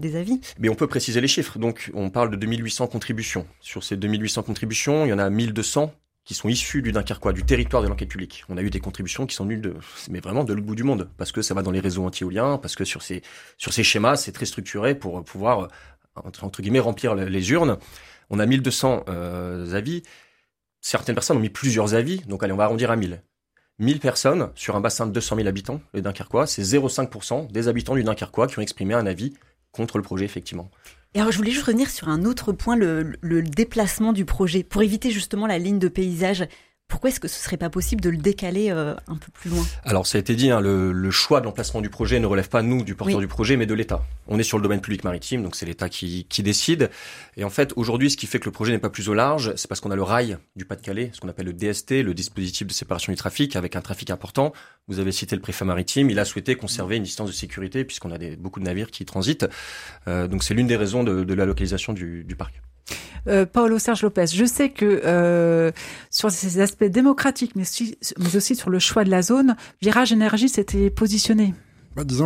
des avis. Mais on peut préciser les chiffres. Donc, on parle de 2800 contributions. Sur ces 2800 contributions, il y en a 1200 qui sont issus du Dunkerquois, du territoire de l'enquête publique. On a eu des contributions qui sont venues mais vraiment de l'autre bout du monde, parce que ça va dans les réseaux anti-éoliens, parce que sur ces schémas, c'est très structuré pour pouvoir, entre guillemets, remplir les urnes. On a 1200 avis. Certaines personnes ont mis plusieurs avis, donc allez, on va arrondir à 1000. 1000 personnes sur un bassin de 200 000 habitants, le Dunkerquois, c'est 0,5% des habitants du Dunkerquois qui ont exprimé un avis contre le projet, effectivement. Et alors, je voulais juste revenir sur un autre point, le déplacement du projet. Pour éviter justement la ligne de paysage, pourquoi est-ce que ce serait pas possible de le décaler un peu plus loin ? Alors, ça a été dit, le choix de l'emplacement du projet ne relève pas, nous, du porteur du projet, mais de l'État. On est sur le domaine public maritime, donc c'est l'État qui décide. Et en fait, aujourd'hui, ce qui fait que le projet n'est pas plus au large, c'est parce qu'on a le rail du Pas-de-Calais, ce qu'on appelle le DST, le dispositif de séparation du trafic, avec un trafic important. Vous avez cité le préfet maritime, il a souhaité conserver une distance de sécurité, puisqu'on a beaucoup de navires qui transitent. Donc c'est l'une des raisons de la localisation du parc. Paulo Serge Lopez, je sais que sur ces aspects démocratiques, mais aussi sur le choix de la zone, Virage Énergie s'était positionné. Disons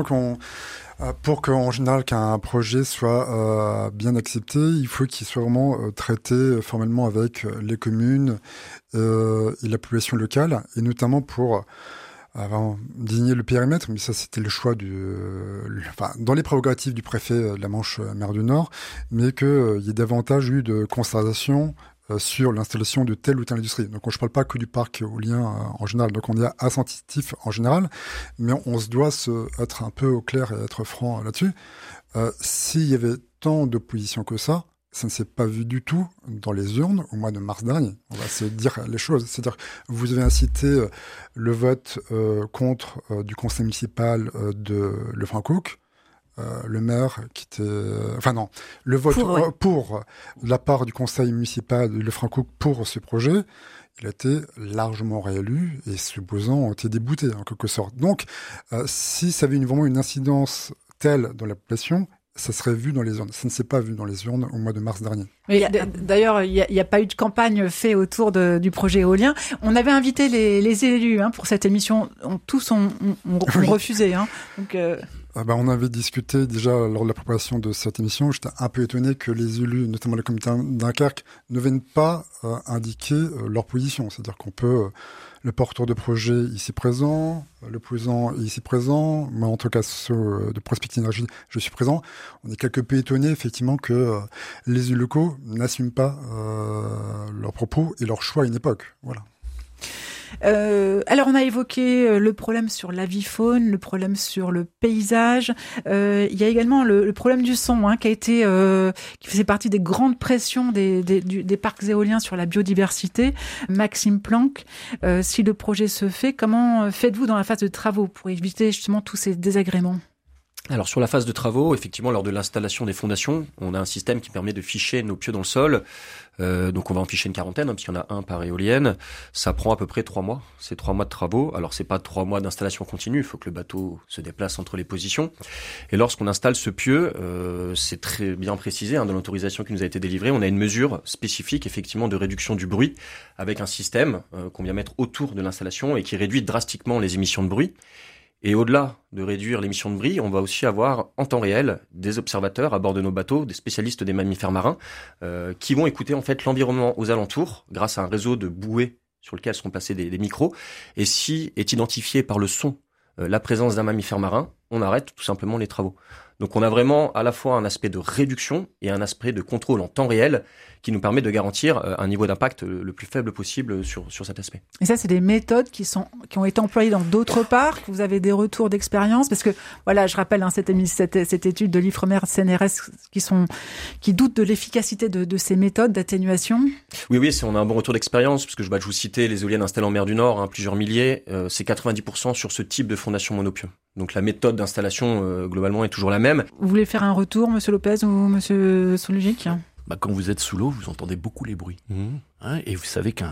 pour qu'en général qu'un projet soit bien accepté, il faut qu'il soit vraiment traité formellement avec les communes et la population locale, et notamment pour désigner le périmètre, mais ça c'était le choix dans les prérogatives du préfet de la Manche-Mer du Nord, mais qu'il y ait davantage eu de concertation sur l'installation de telle ou telle industrie. Donc je ne parle pas que du parc éolien en général, donc on est attentif en général, mais on se doit être un peu au clair et être franc là-dessus. S'il y avait tant d'opposition que ça ne s'est pas vu du tout dans les urnes au mois de mars dernier. On va se dire les choses. C'est-à-dire que vous avez incité le vote contre du conseil municipal de Lefrancouc, le maire qui était... le vote pour la part du conseil municipal de Lefrancouc pour ce projet, il a été largement réélu et ses opposants ont été déboutés en quelque sorte. Donc, si ça avait vraiment une incidence telle dans la population, ça serait vu dans les urnes. Ça ne s'est pas vu dans les urnes au mois de mars dernier. Mais d'ailleurs, il n'y a pas eu de campagne faite autour du projet éolien. On avait invité les élus pour cette émission. Tous ont refusé. Donc, on avait discuté déjà lors de la préparation de cette émission. J'étais un peu étonné que les élus, notamment le comité Dunkerque, ne viennent pas indiquer leur position. C'est-à-dire qu'on peut... le porteur de projet ici présent, l'opposant ici présent, moi en tout cas ceux de Prospective Énergie, je suis présent. On est quelque peu étonné effectivement que les élus locaux n'assument pas leurs propos et leurs choix à une époque. Voilà. Alors on a évoqué le problème sur l'avifaune, le problème sur le paysage. Il y a également le problème du son, qui faisait partie des grandes pressions des parcs éoliens sur la biodiversité. Maxime Planck, si le projet se fait, comment faites-vous dans la phase de travaux pour éviter justement tous ces désagréments ? Alors sur la phase de travaux, effectivement, lors de l'installation des fondations, on a un système qui permet de ficher nos pieux dans le sol. Donc on va en ficher une quarantaine, puisqu'il y en a un par éolienne. Ça prend à peu près 3 mois. C'est 3 mois de travaux. Alors c'est pas 3 mois d'installation continue. Il faut que le bateau se déplace entre les positions. Et lorsqu'on installe ce pieu, c'est très bien précisé dans l'autorisation qui nous a été délivrée. On a une mesure spécifique, effectivement, de réduction du bruit avec un système qu'on vient mettre autour de l'installation et qui réduit drastiquement les émissions de bruit. Et au-delà de réduire l'émission de bruit, on va aussi avoir en temps réel des observateurs à bord de nos bateaux, des spécialistes des mammifères marins, qui vont écouter en fait l'environnement aux alentours grâce à un réseau de bouées sur lequel seront placés des micros. Et si est identifié par le son la présence d'un mammifère marin, on arrête tout simplement les travaux. Donc on a vraiment à la fois un aspect de réduction et un aspect de contrôle en temps réel qui nous permet de garantir un niveau d'impact le plus faible possible sur cet aspect. Et ça, c'est des méthodes qui ont été employées dans d'autres parcs. Vous avez des retours d'expérience parce que, voilà, je rappelle cette étude de l'Ifremer CNRS qui doutent de l'efficacité de ces méthodes d'atténuation. Oui, on a un bon retour d'expérience parce que je vous citais les éoliennes installées en mer du Nord, plusieurs milliers, c'est 90% sur ce type de fondation monopieux. Donc la méthode d'installation globalement est toujours la même. Vous voulez faire un retour, Monsieur Lopez ou Monsieur Soulougic ? Quand vous êtes sous l'eau, vous entendez beaucoup les bruits. Et vous savez il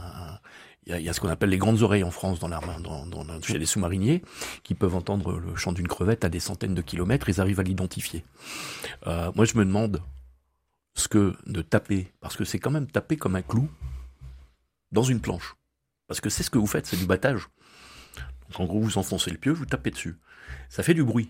y a ce qu'on appelle les grandes oreilles en France chez les sous-mariniers qui peuvent entendre le chant d'une crevette à des centaines de kilomètres, ils arrivent à l'identifier. Moi, je me demande ce que de taper, parce que c'est quand même taper comme un clou dans une planche. Parce que c'est ce que vous faites, c'est du battage. Donc en gros, vous enfoncez le pieu, vous tapez dessus. Ça fait du bruit.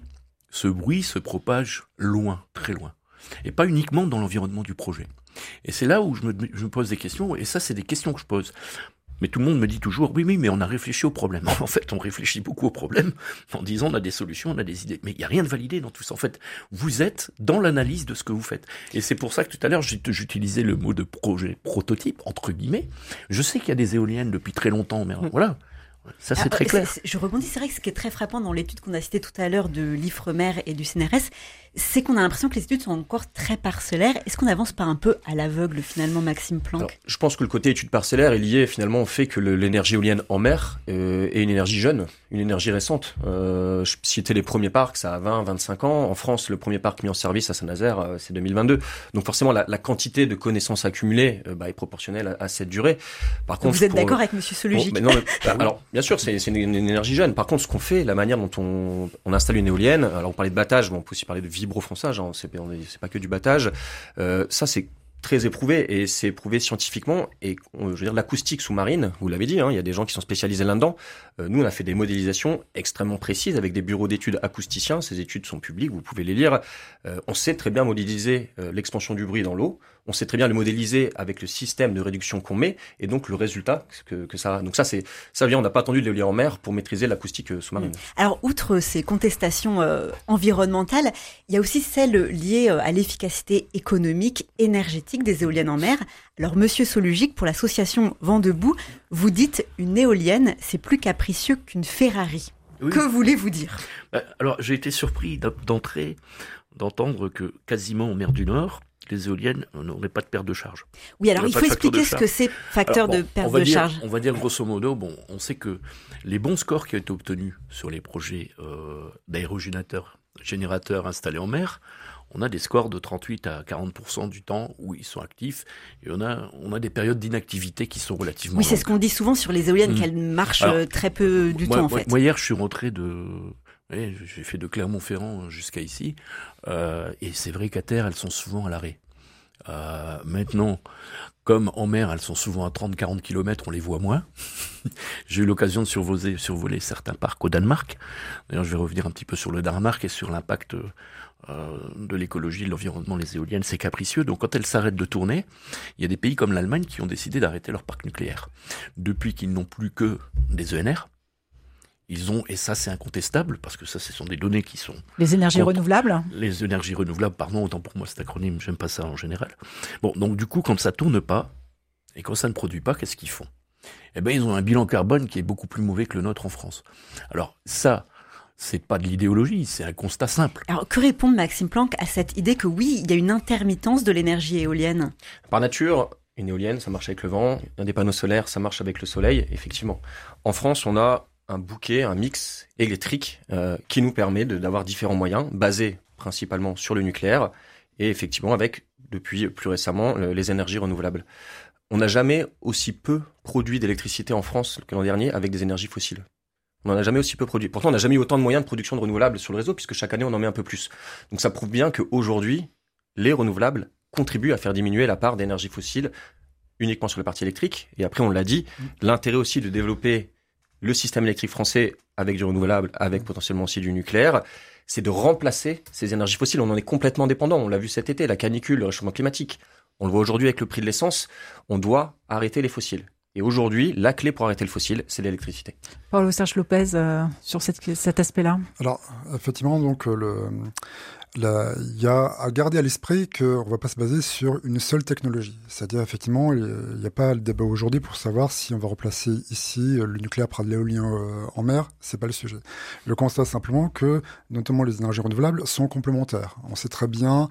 ce bruit se propage loin, très loin. Et pas uniquement dans l'environnement du projet. Et c'est là où je me pose des questions, et ça, c'est des questions que je pose. Mais tout le monde me dit toujours, oui, mais on a réfléchi au problème. En fait, on réfléchit beaucoup au problème en disant, on a des solutions, on a des idées. Mais il n'y a rien de validé dans tout ça. En fait, vous êtes dans l'analyse de ce que vous faites. Et c'est pour ça que tout à l'heure, j'utilisais le mot de projet prototype, entre guillemets. Je sais qu'il y a des éoliennes depuis très longtemps, mais voilà. Ça, c'est très clair. Je rebondis, c'est vrai que ce qui est très frappant dans l'étude qu'on a citée tout à l'heure de l'IFREMER et du CNRS, c'est qu'on a l'impression que les études sont encore très parcellaires. Est-ce qu'on n'avance pas un peu à l'aveugle, finalement, Maxime Planck ? Alors, je pense que le côté étude parcellaire est lié finalement au fait que l'énergie éolienne en mer est une énergie jeune, une énergie récente. Je citais les premiers parcs, ça a 20-25 ans. En France, le premier parc mis en service à Saint-Nazaire, c'est 2022. Donc forcément, la quantité de connaissances accumulées est proportionnelle à cette durée. Par contre, vous êtes d'accord avec Monsieur Sologic ? Alors, bien sûr, c'est une énergie jeune. Par contre, ce qu'on fait, la manière dont on installe une éolienne, alors on parlait de battage, mais on peut aussi parler de vibrofonçage, hein, c'est pas que du battage. Ça, c'est très éprouvé et c'est éprouvé scientifiquement. Et je veux dire, l'acoustique sous-marine, vous l'avez dit, hein, il y a des gens qui sont spécialisés là-dedans. Nous, on a fait des modélisations extrêmement précises avec des bureaux d'études acousticiens. Ces études sont publiques, vous pouvez les lire. On sait très bien modéliser l'expansion du bruit dans l'eau. On sait très bien le modéliser avec le système de réduction qu'on met et donc le résultat que ça a. Donc ça vient, on n'a pas attendu de l'éolien en mer pour maîtriser l'acoustique sous-marine. Alors, outre ces contestations environnementales, il y a aussi celles liées à l'efficacité économique, énergétique des éoliennes en mer. Alors, Monsieur Sologic, pour l'association Vent debout, vous dites une éolienne, c'est plus capricieux qu'une Ferrari. Oui. Que voulez-vous dire ? Alors, j'ai été surpris d'entendre que quasiment en mer du Nord, les éoliennes n'auraient pas de perte de charge. Oui, alors il faut expliquer ce que c'est facteur de perte de charge. On va dire grosso modo, on sait que les bons scores qui ont été obtenus sur les projets d'aérogénérateurs installés en mer, on a des scores de 38 à 40% du temps où ils sont actifs et on a des périodes d'inactivité qui sont relativement longues. C'est ce qu'on dit souvent sur les éoliennes, qu'elles marchent très peu du temps en fait. Moi hier, je suis rentré j'ai fait de Clermont-Ferrand jusqu'à ici, et c'est vrai qu'à terre, elles sont souvent à l'arrêt. Maintenant, comme en mer, elles sont souvent à 30-40 km, on les voit moins. J'ai eu l'occasion de survoler certains parcs au Danemark. D'ailleurs, je vais revenir un petit peu sur le Danemark et sur l'impact de l'écologie, de l'environnement, les éoliennes, c'est capricieux. Donc quand elles s'arrêtent de tourner, il y a des pays comme l'Allemagne qui ont décidé d'arrêter leur parc nucléaire. Depuis qu'ils n'ont plus que des ENR, et ça c'est incontestable, parce que ça ce sont des données qui sont... Les énergies renouvelables ? Les énergies renouvelables, pardon, autant pour moi cet acronyme, j'aime pas ça en général. Bon, donc du coup, quand ça tourne pas, et quand ça ne produit pas, qu'est-ce qu'ils font ? Eh ben, ils ont un bilan carbone qui est beaucoup plus mauvais que le nôtre en France. Alors ça, c'est pas de l'idéologie, c'est un constat simple. Alors que répondre Maxime Planck à cette idée que oui, il y a une intermittence de l'énergie éolienne ? Par nature, une éolienne, ça marche avec le vent, des panneaux solaires, ça marche avec le soleil, effectivement. En France, on a un bouquet, un mix électrique qui nous permet d'avoir différents moyens, basés principalement sur le nucléaire, et effectivement avec, depuis plus récemment, les énergies renouvelables. On n'a jamais aussi peu produit d'électricité en France que l'an dernier avec des énergies fossiles. On n'en a jamais aussi peu produit. Pourtant, on n'a jamais eu autant de moyens de production de renouvelables sur le réseau, puisque chaque année, on en met un peu plus. Donc ça prouve bien qu'aujourd'hui, les renouvelables contribuent à faire diminuer la part d'énergie fossile uniquement sur la partie électrique. Et après, on l'a dit, l'intérêt aussi de développer le système électrique français avec du renouvelable, avec potentiellement aussi du nucléaire, c'est de remplacer ces énergies fossiles. On en est complètement dépendant. On l'a vu cet été, la canicule, le réchauffement climatique. On le voit aujourd'hui avec le prix de l'essence. On doit arrêter les fossiles. Et aujourd'hui, la clé pour arrêter le fossile, c'est l'électricité. Paulo Serge Lopez, sur cet aspect-là. Alors, effectivement, donc il y a à garder à l'esprit qu'on ne va pas se baser sur une seule technologie. C'est-à-dire, effectivement, il n'y a pas le débat aujourd'hui pour savoir si on va remplacer ici le nucléaire par de l'éolien en mer. C'est pas le sujet. Le constat simplement que, notamment les énergies renouvelables, sont complémentaires. On sait très bien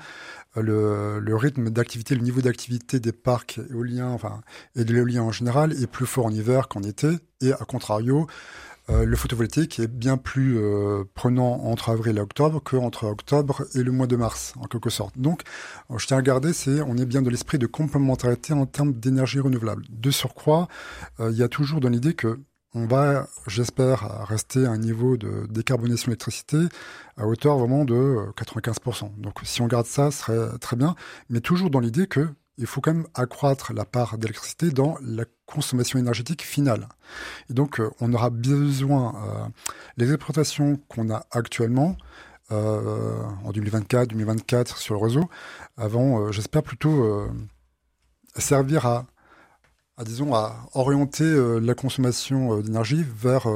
le rythme d'activité, le niveau d'activité des parcs éoliens, et de l'éolien en général, est plus fort en hiver qu'en été. Et à contrario, le photovoltaïque est bien plus prenant entre avril et octobre qu'entre octobre et le mois de mars, en quelque sorte. Donc, je tiens à garder, on est bien de l'esprit de complémentarité en termes d'énergie renouvelable. De surcroît, il y a toujours dans l'idée que on va, j'espère, rester à un niveau de décarbonation de l'électricité à hauteur vraiment de 95%. Donc, si on garde ça, ce serait très bien, mais toujours dans l'idée que il faut quand même accroître la part d'électricité dans la consommation énergétique finale. Et donc, on aura besoin, les exploitations qu'on a actuellement, en 2024 sur le réseau, vont, j'espère plutôt servir à orienter la consommation d'énergie vers,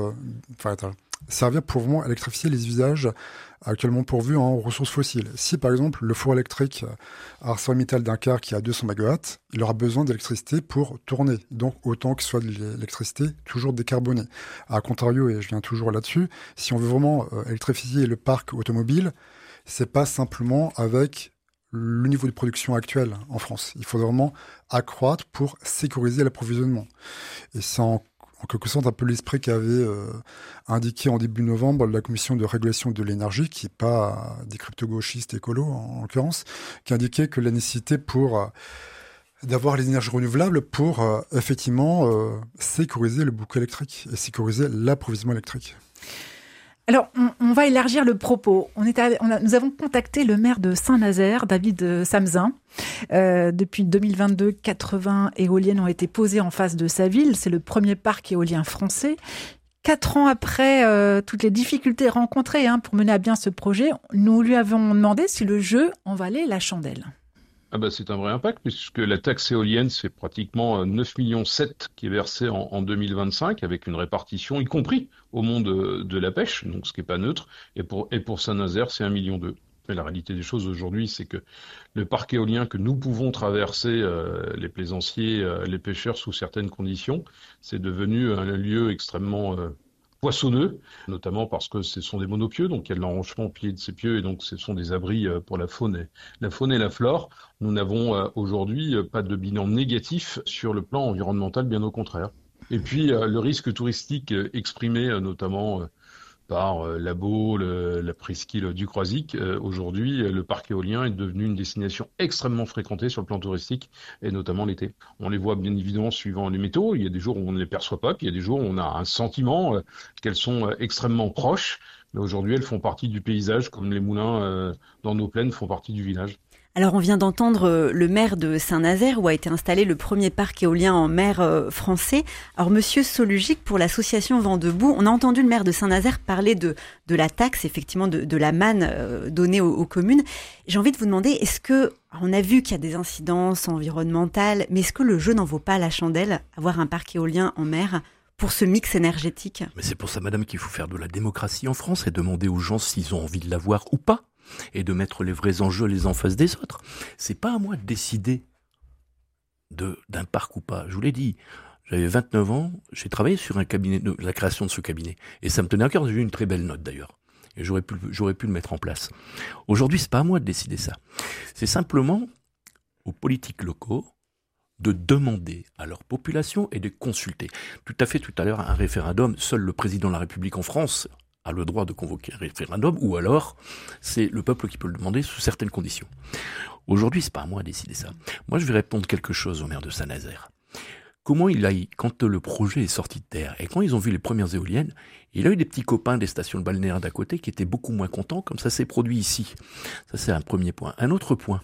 servir pour vraiment électrifier les usages actuellement pourvus en ressources fossiles. Si par exemple le four électrique à ArcelorMittal Dunkerque qui a 200 MW, il aura besoin d'électricité pour tourner, donc autant que ce soit de l'électricité toujours décarbonée. À contrario, et je viens toujours là-dessus, si on veut vraiment électrifier le parc automobile, c'est pas simplement avec le niveau de production actuel en France. Il faut vraiment accroître pour sécuriser l'approvisionnement. Et c'est en quelque sorte un peu l'esprit qu'avait indiqué en début novembre la Commission de régulation de l'énergie, qui n'est pas des crypto-gauchistes écolos en l'occurrence, qui indiquait que la nécessité d'avoir les énergies renouvelables pour effectivement sécuriser le bouquet électrique et sécuriser l'approvisionnement électrique. Alors, on va élargir le propos. Nous avons contacté le maire de Saint-Nazaire, David Samzin. Depuis 2022, 80 éoliennes ont été posées en face de sa ville. C'est le premier parc éolien français. 4 ans après toutes les difficultés rencontrées pour mener à bien ce projet, nous lui avons demandé si le jeu en valait la chandelle. C'est un vrai impact, puisque la taxe éolienne, c'est pratiquement 9,7 millions qui est versé en 2025, avec une répartition, y compris au monde de la pêche, donc ce qui n'est pas neutre. Et pour Saint-Nazaire, c'est 1,2 million. Mais la réalité des choses aujourd'hui, c'est que le parc éolien que nous pouvons traverser, les plaisanciers, les pêcheurs sous certaines conditions, c'est devenu un lieu extrêmement poissonneux, notamment parce que ce sont des monopieux, donc il y a de l'enrochement au pied de ces pieux, et donc ce sont des abris pour la faune et la flore. Nous n'avons aujourd'hui pas de bilan négatif sur le plan environnemental, bien au contraire. Et puis le risque touristique exprimé notamment par la Baule, la presqu'île du Croisic. Aujourd'hui, le parc éolien est devenu une destination extrêmement fréquentée sur le plan touristique, et notamment l'été. On les voit bien évidemment suivant les météos. Il y a des jours où on ne les perçoit pas, puis il y a des jours où on a un sentiment qu'elles sont extrêmement proches. Mais aujourd'hui, elles font partie du paysage, comme les moulins dans nos plaines font partie du village. Alors on vient d'entendre le maire de Saint-Nazaire où a été installé le premier parc éolien en mer français. Alors Monsieur Solugic, pour l'association Vent debout, on a entendu le maire de Saint-Nazaire parler de la taxe, effectivement de la manne donnée aux communes. J'ai envie de vous demander, on a vu qu'il y a des incidences environnementales, mais est-ce que le jeu n'en vaut pas la chandelle, avoir un parc éolien en mer pour ce mix énergétique ? Mais c'est pour ça, madame, qu'il faut faire de la démocratie en France et demander aux gens s'ils ont envie de l'avoir ou pas. Et de mettre les vrais enjeux les uns en face des autres. C'est pas à moi de décider d'un parc ou pas. Je vous l'ai dit, j'avais 29 ans, j'ai travaillé sur la création de ce cabinet. Et ça me tenait à cœur, j'ai eu une très belle note d'ailleurs. Et j'aurais pu le mettre en place. Aujourd'hui, c'est pas à moi de décider ça. C'est simplement aux politiques locaux de demander à leur population et de consulter. Tout à l'heure, un référendum, seul le président de la République en France a le droit de convoquer un référendum, ou alors c'est le peuple qui peut le demander sous certaines conditions. Aujourd'hui, c'est pas à moi de décider ça. Moi, je vais répondre quelque chose au maire de Saint-Nazaire. Comment quand le projet est sorti de terre, et quand ils ont vu les premières éoliennes, il a eu des petits copains des stations de balnéaires d'à côté qui étaient beaucoup moins contents, comme ça s'est produit ici. Ça, c'est un premier point. Un autre point.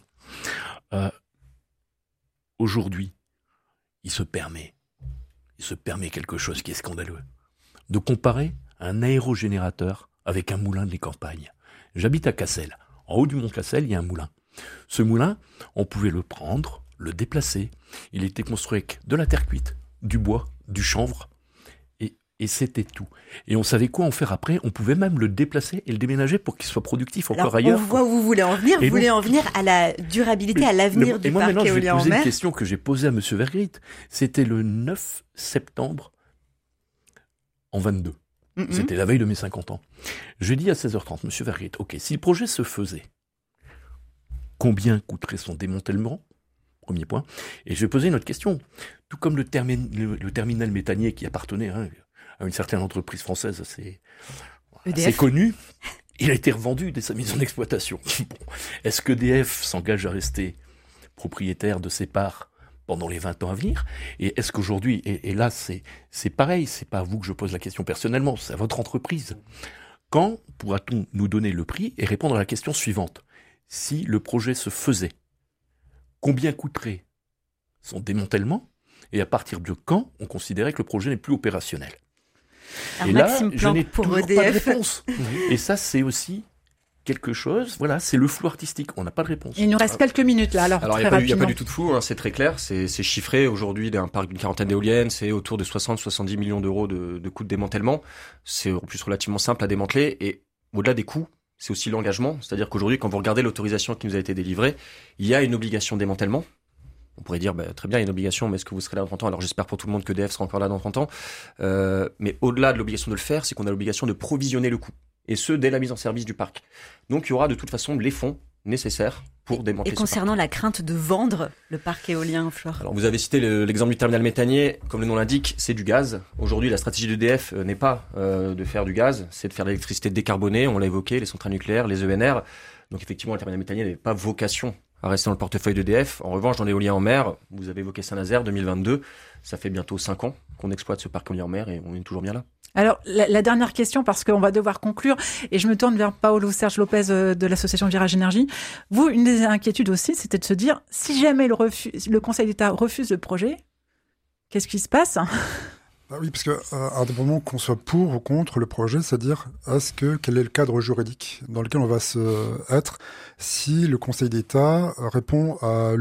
Aujourd'hui, il se permet quelque chose qui est scandaleux. De comparer un aérogénérateur avec un moulin des campagnes. J'habite à Cassel. En haut du mont Cassel, il y a un moulin. Ce moulin, on pouvait le prendre, le déplacer. Il était construit avec de la terre cuite, du bois, du chanvre, et c'était tout. Et on savait quoi en faire après. On pouvait même le déplacer et le déménager pour qu'il soit productif encore ailleurs. On voit où vous voulez en venir. Vous voulez en venir à la durabilité, à l'avenir du parc éolien en mer. Et moi, maintenant, je vais poser une question que j'ai posée à M. Vergrit. C'était le 9 septembre en 22. C'était la veille de mes 50 ans. Je dis à 16h30, Monsieur Vergrit, ok, si le projet se faisait, combien coûterait son démantèlement ? Premier point. Et je vais poser une autre question. Tout comme le terminal méthanier qui appartenait à une certaine entreprise française assez connue, il a été revendu dès sa mise en exploitation. Bon. Est-ce que EDF s'engage à rester propriétaire de ses parts pendant les 20 ans à venir? Et est-ce qu'aujourd'hui, et là c'est pareil, c'est pas à vous que je pose la question personnellement, c'est à votre entreprise. Quand pourra-t-on nous donner le prix et répondre à la question suivante? Si le projet se faisait, combien coûterait son démantèlement? Et à partir de quand on considérait que le projet n'est plus opérationnel? Alors, et là, je n'ai toujours pas de réponse. Et ça, c'est aussi quelque chose. Voilà, c'est le flou artistique. On n'a pas de réponse. Il nous reste quelques minutes là. Alors il n'y a pas du tout de flou, hein, c'est très clair. C'est chiffré aujourd'hui d'un parc d'une 40aine d'éoliennes. C'est autour de 60-70 millions d'euros de coûts de démantèlement. C'est en plus relativement simple à démanteler. Et au-delà des coûts, c'est aussi l'engagement. C'est-à-dire qu'aujourd'hui, quand vous regardez l'autorisation qui nous a été délivrée, il y a une obligation de démantèlement. On pourrait dire, très bien, il y a une obligation, mais est-ce que vous serez là dans 30 ans? Alors j'espère pour tout le monde que EDF sera encore là dans 30 ans. Mais au-delà de l'obligation de le faire, c'est qu'on a l'obligation de provisionner le coût. Et ce, dès la mise en service du parc. Donc il y aura de toute façon les fonds nécessaires pour démanteler ce parc. Et concernant la crainte de vendre le parc éolien offshore? Alors vous avez cité l'exemple du terminal méthanier. Comme le nom l'indique, c'est du gaz. Aujourd'hui, la stratégie d'EDF n'est pas de faire du gaz, c'est de faire de l'électricité décarbonée. On l'a évoqué, les centrales nucléaires, les ENR. Donc effectivement, le terminal méthanier n'avait pas vocation à rester dans le portefeuille d'EDF. En revanche, dans l'éolien en mer, vous avez évoqué Saint-Nazaire 2022. Ça fait bientôt 5 ans qu'on exploite ce parc éolien en mer et on est toujours bien là. Alors, la dernière question, parce qu'on va devoir conclure, et je me tourne vers Paolo Serge Lopez de l'association Virage Énergie. Vous, une des inquiétudes aussi, c'était de se dire, si jamais le Conseil d'État refuse le projet, qu'est-ce qui se passe? Oui, parce que indépendamment qu'on soit pour ou contre le projet, c'est-à-dire quel est le cadre juridique dans lequel on va être si le Conseil d'État répond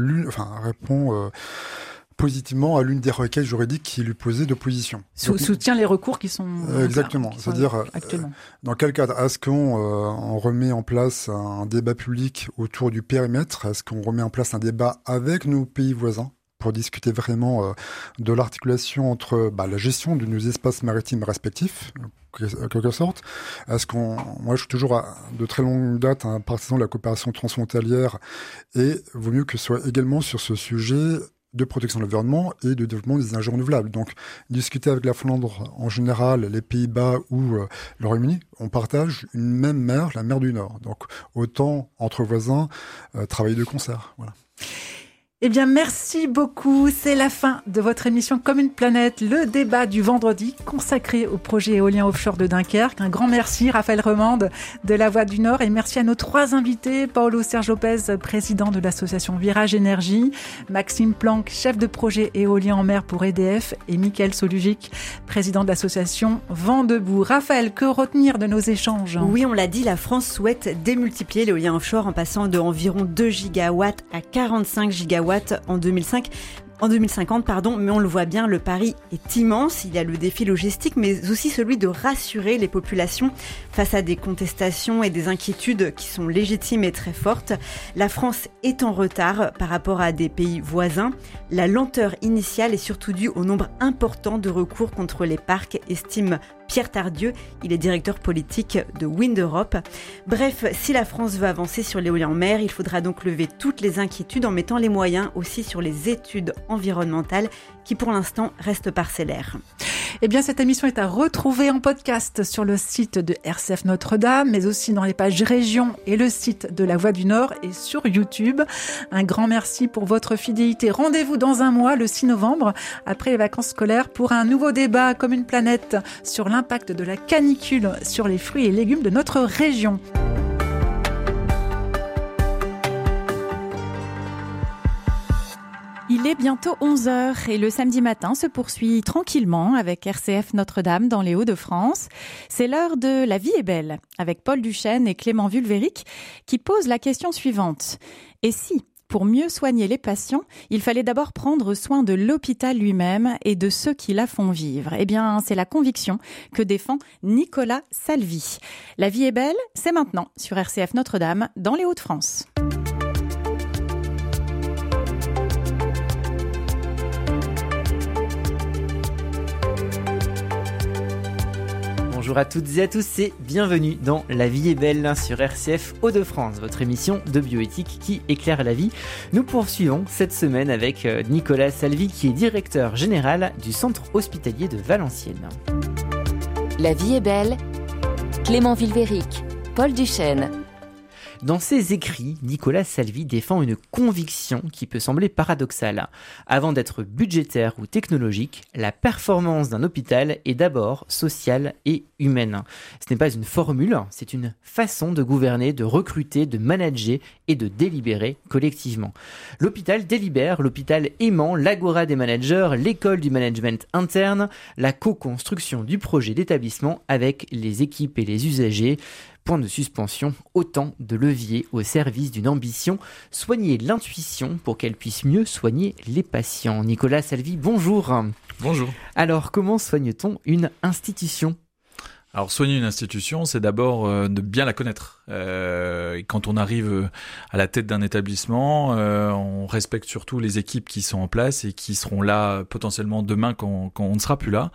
positivement à l'une des requêtes juridiques qui lui posait d'opposition. Soutient les recours qui sont exactement. C'est-à-dire actuellement. Dans quel cadre est-ce qu'on remet en place un débat public autour du périmètre? Est-ce qu'on remet en place un débat avec nos pays voisins pour discuter vraiment de l'articulation entre la gestion de nos espaces maritimes respectifs, en quelque sorte. Moi, je suis toujours de très longue date un partisan de la coopération transfrontalière et vaut mieux que ce soit également sur ce sujet de protection de l'environnement et de développement des énergies renouvelables. Donc, discuter avec la Flandre en général, les Pays-Bas ou le Royaume-Uni, on partage une même mer, la mer du Nord. Donc, autant, entre voisins, travailler de concert. Voilà. Eh bien, merci beaucoup. C'est la fin de votre émission Comme une planète, le débat du vendredi consacré au projet éolien offshore de Dunkerque. Un grand merci, Raphaël Remande de La Voix du Nord, et merci à nos 3 invités, Paolo Serge Lopez, président de l'association Virage Énergie, Maxime Planck, chef de projet éolien en mer pour EDF, et Mickaël Solugic, président de l'association Vent debout. Raphaël, que retenir de nos échanges? Oui, on l'a dit, la France souhaite démultiplier l'éolien offshore en passant de environ 2 gigawatts à 45 gigawatts en 2050, mais on le voit bien, le pari est immense. Il y a le défi logistique, mais aussi celui de rassurer les populations face à des contestations et des inquiétudes qui sont légitimes et très fortes. La France est en retard par rapport à des pays voisins. La lenteur initiale est surtout due au nombre important de recours contre les parcs, estime Pierre Tardieu, il est directeur politique de Wind Europe. Bref, si la France veut avancer sur l'éolien en mer, il faudra donc lever toutes les inquiétudes en mettant les moyens aussi sur les études environnementales qui pour l'instant restent parcellaires. Eh bien, cette émission est à retrouver en podcast sur le site de RCF Notre-Dame, mais aussi dans les pages régions et le site de La Voix du Nord et sur YouTube. Un grand merci pour votre fidélité. Rendez-vous dans un mois, le 6 novembre, après les vacances scolaires, pour un nouveau débat Comme une planète sur l'impact de la canicule sur les fruits et légumes de notre région. Il est bientôt 11h et le samedi matin se poursuit tranquillement avec RCF Notre-Dame dans les Hauts-de-France. C'est l'heure de La vie est belle avec Paul Duchesne et Clément Vulvéric qui posent la question suivante. Et si, pour mieux soigner les patients, il fallait d'abord prendre soin de l'hôpital lui-même et de ceux qui la font vivre? Eh bien, c'est la conviction que défend Nicolas Salvi. La vie est belle, c'est maintenant sur RCF Notre-Dame dans les Hauts-de-France. Bonjour à toutes et à tous et bienvenue dans La vie est belle sur RCF Hauts-de-France, votre émission de bioéthique qui éclaire la vie. Nous poursuivons cette semaine avec Nicolas Salvi qui est directeur général du centre hospitalier de Valenciennes. La vie est belle, Clément Vulvéric, Paul Duchesne. Dans ses écrits, Nicolas Salvi défend une conviction qui peut sembler paradoxale. Avant d'être budgétaire ou technologique, la performance d'un hôpital est d'abord sociale et humaine. Ce n'est pas une formule, c'est une façon de gouverner, de recruter, de manager et de délibérer collectivement. L'hôpital délibère, l'hôpital aimant, l'agora des managers, l'école du management interne, la co-construction du projet d'établissement avec les équipes et les usagers. point de suspension, autant de leviers au service d'une ambition, soigner l'intuition pour qu'elle puisse mieux soigner les patients. Nicolas Salvi, bonjour. Bonjour. Alors, comment soigne-t-on une institution ? Alors, soigner une institution, c'est d'abord de bien la connaître. Quand on arrive à la tête d'un établissement, on respecte surtout les équipes qui sont en place et qui seront là potentiellement demain quand on ne sera plus là.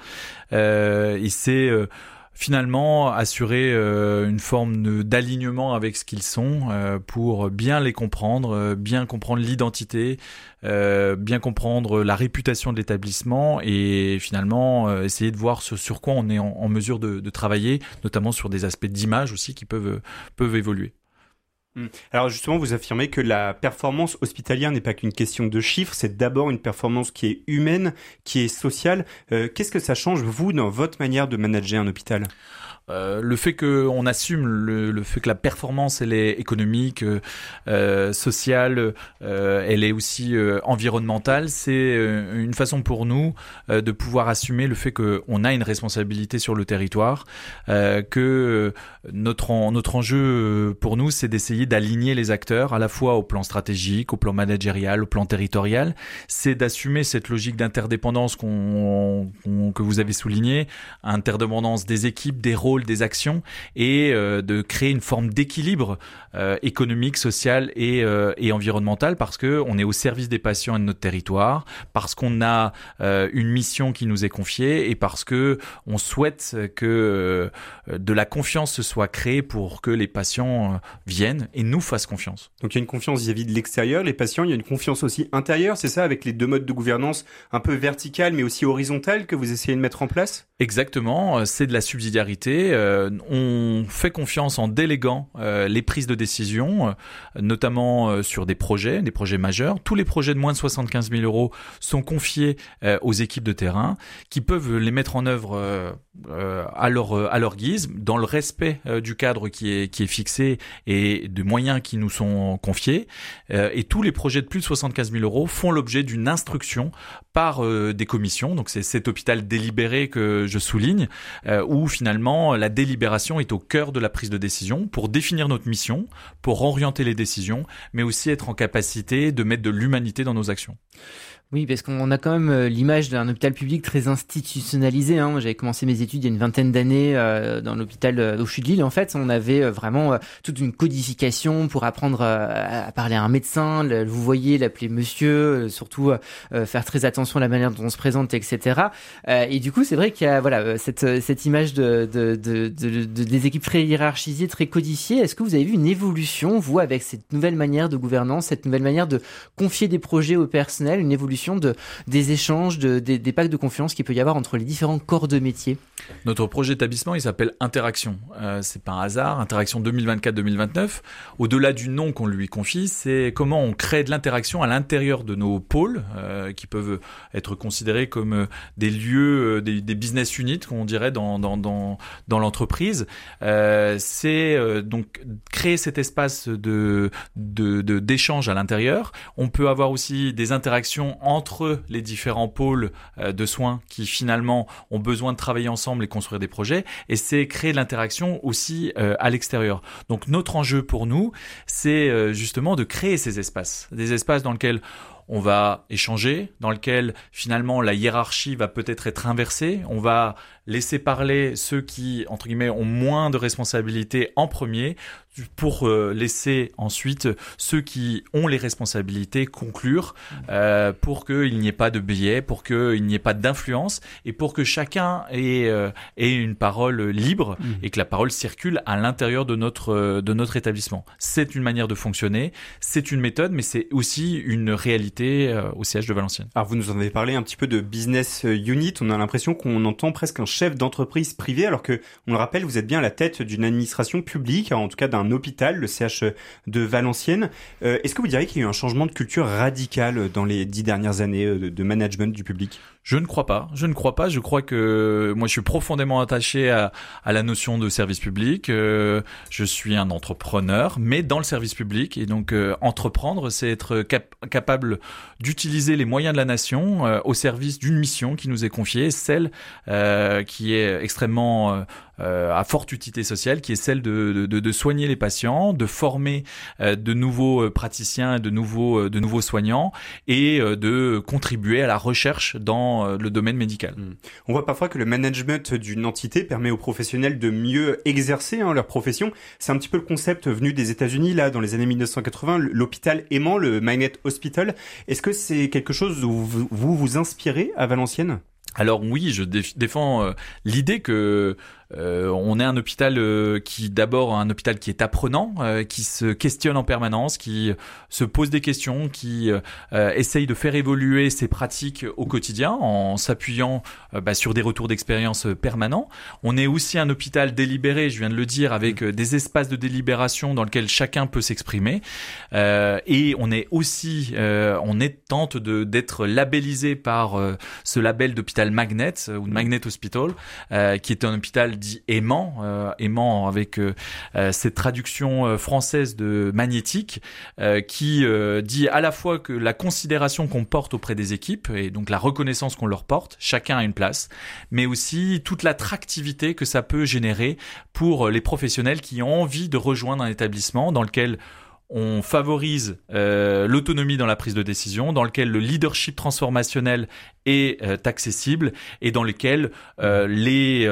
Et c'est finalement assurer une forme d'alignement avec ce qu'ils sont pour bien les comprendre, bien comprendre l'identité, bien comprendre la réputation de l'établissement et finalement essayer de voir sur quoi on est en mesure de travailler, notamment sur des aspects d'image aussi qui peuvent évoluer. Alors justement, vous affirmez que la performance hospitalière n'est pas qu'une question de chiffres, c'est d'abord une performance qui est humaine, qui est sociale. Qu'est-ce que ça change, vous, dans votre manière de manager un hôpital ? Le fait qu'on assume le fait que la performance elle est économique, sociale, elle est aussi environnementale, c'est une façon pour nous de pouvoir assumer le fait qu'on a une responsabilité sur le territoire, que notre enjeu pour nous c'est d'essayer d'aligner les acteurs à la fois au plan stratégique, au plan managérial, au plan territorial, c'est d'assumer cette logique d'interdépendance que vous avez souligné, interdépendance des équipes, des rôles, des actions et de créer une forme d'équilibre économique, social et environnemental parce que on est au service des patients et de notre territoire, parce qu'on a une mission qui nous est confiée et parce que on souhaite que de la confiance se soit créée pour que les patients viennent et nous fassent confiance. Donc il y a une confiance vis-à-vis de l'extérieur, les patients, il y a une confiance aussi intérieure, c'est ça, avec les deux modes de gouvernance un peu verticale mais aussi horizontale que vous essayez de mettre en place ? Exactement, c'est de la subsidiarité. On fait confiance en déléguant les prises de décision, notamment sur des projets majeurs. Tous les projets de moins de 75 000 euros sont confiés aux équipes de terrain qui peuvent les mettre en œuvre à leur guise, dans le respect du cadre qui est fixé et des moyens qui nous sont confiés. Et tous les projets de plus de 75 000 euros font l'objet d'une instruction par des commissions. Donc c'est cet hôpital délibéré que je souligne, où finalement la délibération est au cœur de la prise de décision pour définir notre mission, pour orienter les décisions, mais aussi être en capacité de mettre de l'humanité dans nos actions. Oui, parce qu'on a quand même l'image d'un hôpital public très institutionnalisé. Moi, j'avais commencé mes études il y a une vingtaine d'années dans l'hôpital au CHU de Lille. En fait, on avait vraiment toute une codification pour apprendre à parler à un médecin, vous voyez, l'appeler monsieur, surtout faire très attention à la manière dont on se présente, etc. Et du coup, c'est vrai qu'il y a cette image des équipes très hiérarchisées, très codifiées. Est-ce que vous avez vu une évolution, vous, avec cette nouvelle manière de gouvernance, cette nouvelle manière de confier des projets au personnel, une évolution des échanges, des pactes de confiance qu'il peut y avoir entre les différents corps de métier? Notre projet d'établissement, il s'appelle Interaction. C'est pas un hasard, Interaction 2024-2029. Au-delà du nom qu'on lui confie, c'est comment on crée de l'interaction à l'intérieur de nos pôles, qui peuvent être considérés comme des lieux, des business units, qu'on dirait dans l'entreprise. C'est donc créer cet espace d'échange à l'intérieur. On peut avoir aussi des interactions entre les différents pôles de soins qui finalement ont besoin de travailler ensemble et construire des projets, et c'est créer de l'interaction aussi à l'extérieur. Donc notre enjeu pour nous, c'est justement de créer ces espaces, des espaces dans lesquels on va échanger, dans lequel finalement la hiérarchie va peut-être être inversée. On va laisser parler ceux qui, entre guillemets, ont moins de responsabilités en premier, pour laisser ensuite ceux qui ont les responsabilités conclure, pour qu'il n'y ait pas de biais, pour qu'il n'y ait pas d'influence, et pour que chacun ait une parole libre et que la parole circule à l'intérieur de notre établissement. C'est une manière de fonctionner, c'est une méthode, mais c'est aussi une réalité au siège de Valenciennes. Alors vous nous en avez parlé un petit peu de business unit, on a l'impression qu'on entend presque un chef d'entreprise privée, alors que, on le rappelle, vous êtes bien à la tête d'une administration publique, en tout cas d'un hôpital, le CH de Valenciennes. Est-ce que vous diriez qu'il y a eu un changement de culture radical dans les 10 dernières années de management du public ? Je ne crois pas. Je crois que moi, je suis profondément attaché à la notion de service public. Je suis un entrepreneur, mais dans le service public. Et donc, entreprendre, c'est être capable d'utiliser les moyens de la nation au service d'une mission qui nous est confiée, celle qui est extrêmement à forte utilité sociale, qui est celle de soigner les patients, de former de nouveaux praticiens, de nouveaux soignants, et de contribuer à la recherche dans le domaine médical. On voit parfois que le management d'une entité permet aux professionnels de mieux exercer leur profession. C'est un petit peu le concept venu des États-Unis là dans les années 1980, l'hôpital aimant, le Magnet Hospital. Est-ce que c'est quelque chose où vous inspirez à Valenciennes ? Alors oui, je défends l'idée que on est un hôpital qui est apprenant, qui se questionne en permanence, qui se pose des questions, qui essaye de faire évoluer ses pratiques au quotidien en s'appuyant sur des retours d'expérience permanents. On est aussi un hôpital délibéré, je viens de le dire, avec des espaces de délibération dans lesquels chacun peut s'exprimer. Et on est aussi, tente d'être labellisé par ce label d'hôpital Magnet ou de Magnet Hospital, qui est un hôpital dit aimant avec cette traduction française de magnétique, qui dit à la fois que la considération qu'on porte auprès des équipes et donc la reconnaissance qu'on leur porte, chacun a une place, mais aussi toute l'attractivité que ça peut générer pour les professionnels qui ont envie de rejoindre un établissement dans lequel on favorise l'autonomie dans la prise de décision, dans lequel le leadership transformationnel est accessible et dans lequel les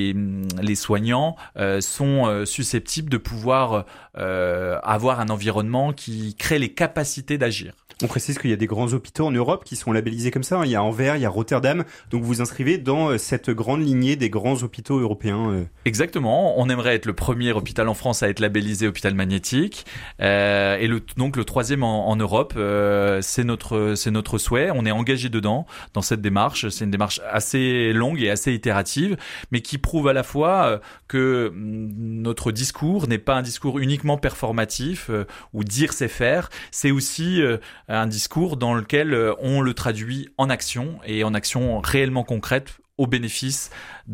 soignants sont susceptibles de pouvoir avoir un environnement qui crée les capacités d'agir. On précise qu'il y a des grands hôpitaux en Europe qui sont labellisés comme ça. Il y a Anvers, il y a Rotterdam. Donc vous vous inscrivez dans cette grande lignée des grands hôpitaux européens. Exactement. On aimerait être le premier hôpital en France à être labellisé hôpital magnétique. Et donc le troisième en Europe. C'est notre souhait. On est engagé dedans, dans cette démarche. C'est une démarche assez longue et assez itérative, mais qui prouve à la fois que notre discours n'est pas un discours uniquement performatif ou dire c'est faire. C'est aussi un discours dans lequel on le traduit en action et en action réellement concrète au bénéfice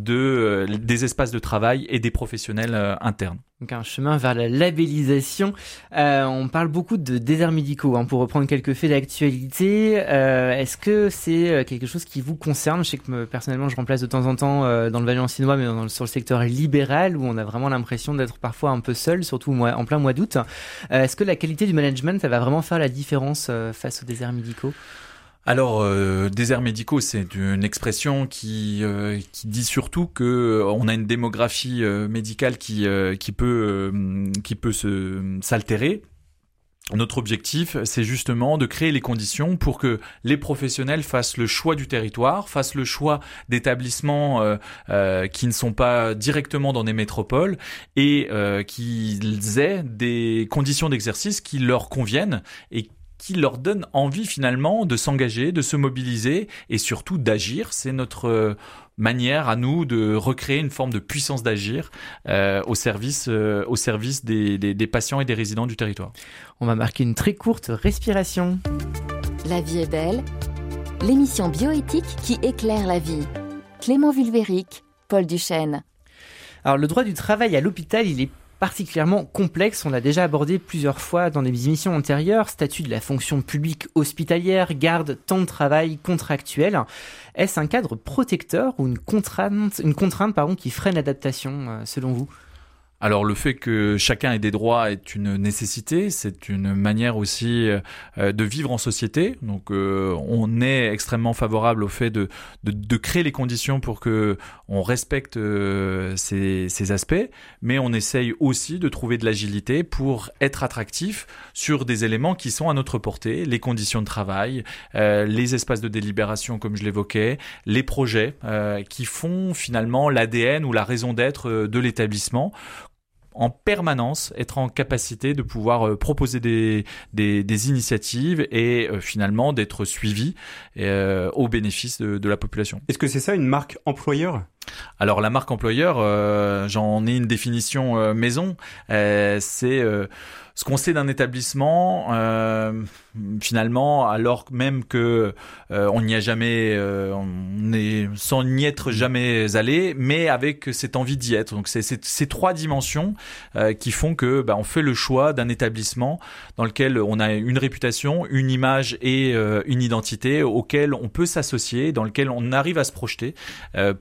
des espaces de travail et des professionnels internes. Donc un chemin vers la labellisation. On parle beaucoup de déserts médicaux, pour reprendre quelques faits d'actualité. Est-ce que c'est quelque chose qui vous concerne ? Je sais que personnellement, je remplace de temps en temps dans le Valenciennois, mais sur le secteur libéral, où on a vraiment l'impression d'être parfois un peu seul, surtout en plein mois d'août. Est-ce que la qualité du management, ça va vraiment faire la différence face aux déserts médicaux ? Alors, déserts médicaux, c'est une expression qui dit surtout que on a une démographie médicale qui peut s'altérer. Notre objectif, c'est justement de créer les conditions pour que les professionnels fassent le choix du territoire, fassent le choix d'établissements qui ne sont pas directement dans des métropoles et qu'ils aient des conditions d'exercice qui leur conviennent et qui leur donne envie finalement de s'engager, de se mobiliser et surtout d'agir. C'est notre manière à nous de recréer une forme de puissance d'agir au service des patients et des résidents du territoire. On va marquer une très courte respiration. La vie est belle, l'émission bioéthique qui éclaire la vie. Clément Vulvéric, Paul Duchesne. Alors le droit du travail à l'hôpital, il est particulièrement complexe, on l'a déjà abordé plusieurs fois dans des émissions antérieures, statut de la fonction publique hospitalière, garde, temps de travail contractuel. Est-ce un cadre protecteur ou une contrainte qui freine l'adaptation selon vous ? Alors le fait que chacun ait des droits est une nécessité, c'est une manière aussi de vivre en société. Donc on est extrêmement favorable au fait de créer les conditions pour que on respecte ces aspects, mais on essaye aussi de trouver de l'agilité pour être attractif sur des éléments qui sont à notre portée, les conditions de travail, les espaces de délibération comme je l'évoquais, les projets qui font finalement l'ADN ou la raison d'être de l'établissement. En permanence, être en capacité de pouvoir proposer des initiatives et finalement d'être suivi au bénéfice de la population. Est-ce que c'est ça une marque employeur ? Alors la marque employeur, j'en ai une définition maison, c'est ce qu'on sait d'un établissement finalement, alors même que on n'y a jamais, on est sans n'y être jamais allé, mais avec cette envie d'y être. Donc c'est ces trois dimensions qui font que on fait le choix d'un établissement dans lequel on a une réputation, une image et une identité auquel on peut s'associer, dans lequel on arrive à se projeter pour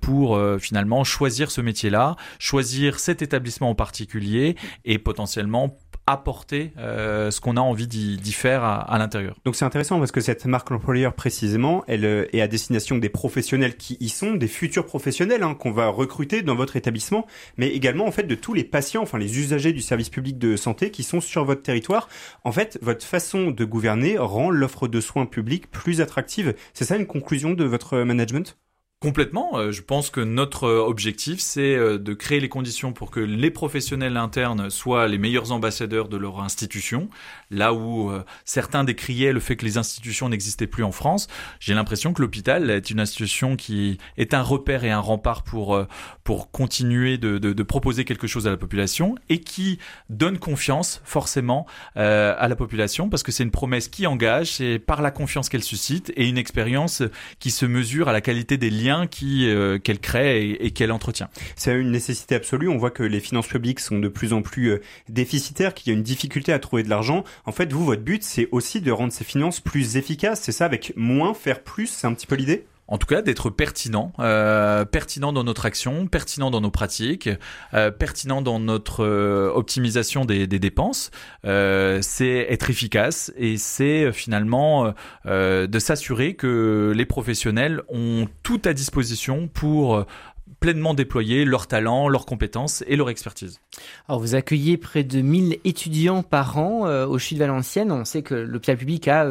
finalement choisir ce métier-là, choisir cet établissement en particulier et potentiellement apporter ce qu'on a envie d'y faire à l'intérieur. Donc c'est intéressant parce que cette marque employeur précisément, elle est à destination des professionnels qui y sont, des futurs professionnels qu'on va recruter dans votre établissement, mais également en fait de tous les patients, enfin les usagers du service public de santé qui sont sur votre territoire. En fait, votre façon de gouverner rend l'offre de soins publics plus attractive. C'est ça une conclusion de votre management ? Complètement. Je pense que notre objectif, c'est de créer les conditions pour que les professionnels internes soient les meilleurs ambassadeurs de leur institution. Là où certains décriaient le fait que les institutions n'existaient plus en France, j'ai l'impression que l'hôpital est une institution qui est un repère et un rempart pour continuer de proposer quelque chose à la population et qui donne confiance forcément à la population parce que c'est une promesse qui engage, c'est par la confiance qu'elle suscite et une expérience qui se mesure à la qualité des liens qu'elle crée et qu'elle entretient. C'est une nécessité absolue. On voit que les finances publiques sont de plus en plus déficitaires, qu'il y a une difficulté à trouver de l'argent. En fait, vous, votre but, c'est aussi de rendre ces finances plus efficaces. C'est ça, avec moins, faire plus, c'est un petit peu l'idée ? En tout cas, d'être pertinent dans notre action, pertinent dans nos pratiques, pertinent dans notre optimisation des dépenses. C'est être efficace et c'est finalement de s'assurer que les professionnels ont tout à disposition pour pleinement déployer leurs talents, leurs compétences et leur expertise. Alors vous accueillez près de 1000 étudiants par an au CHU de Valenciennes. On sait que l'hôpital public a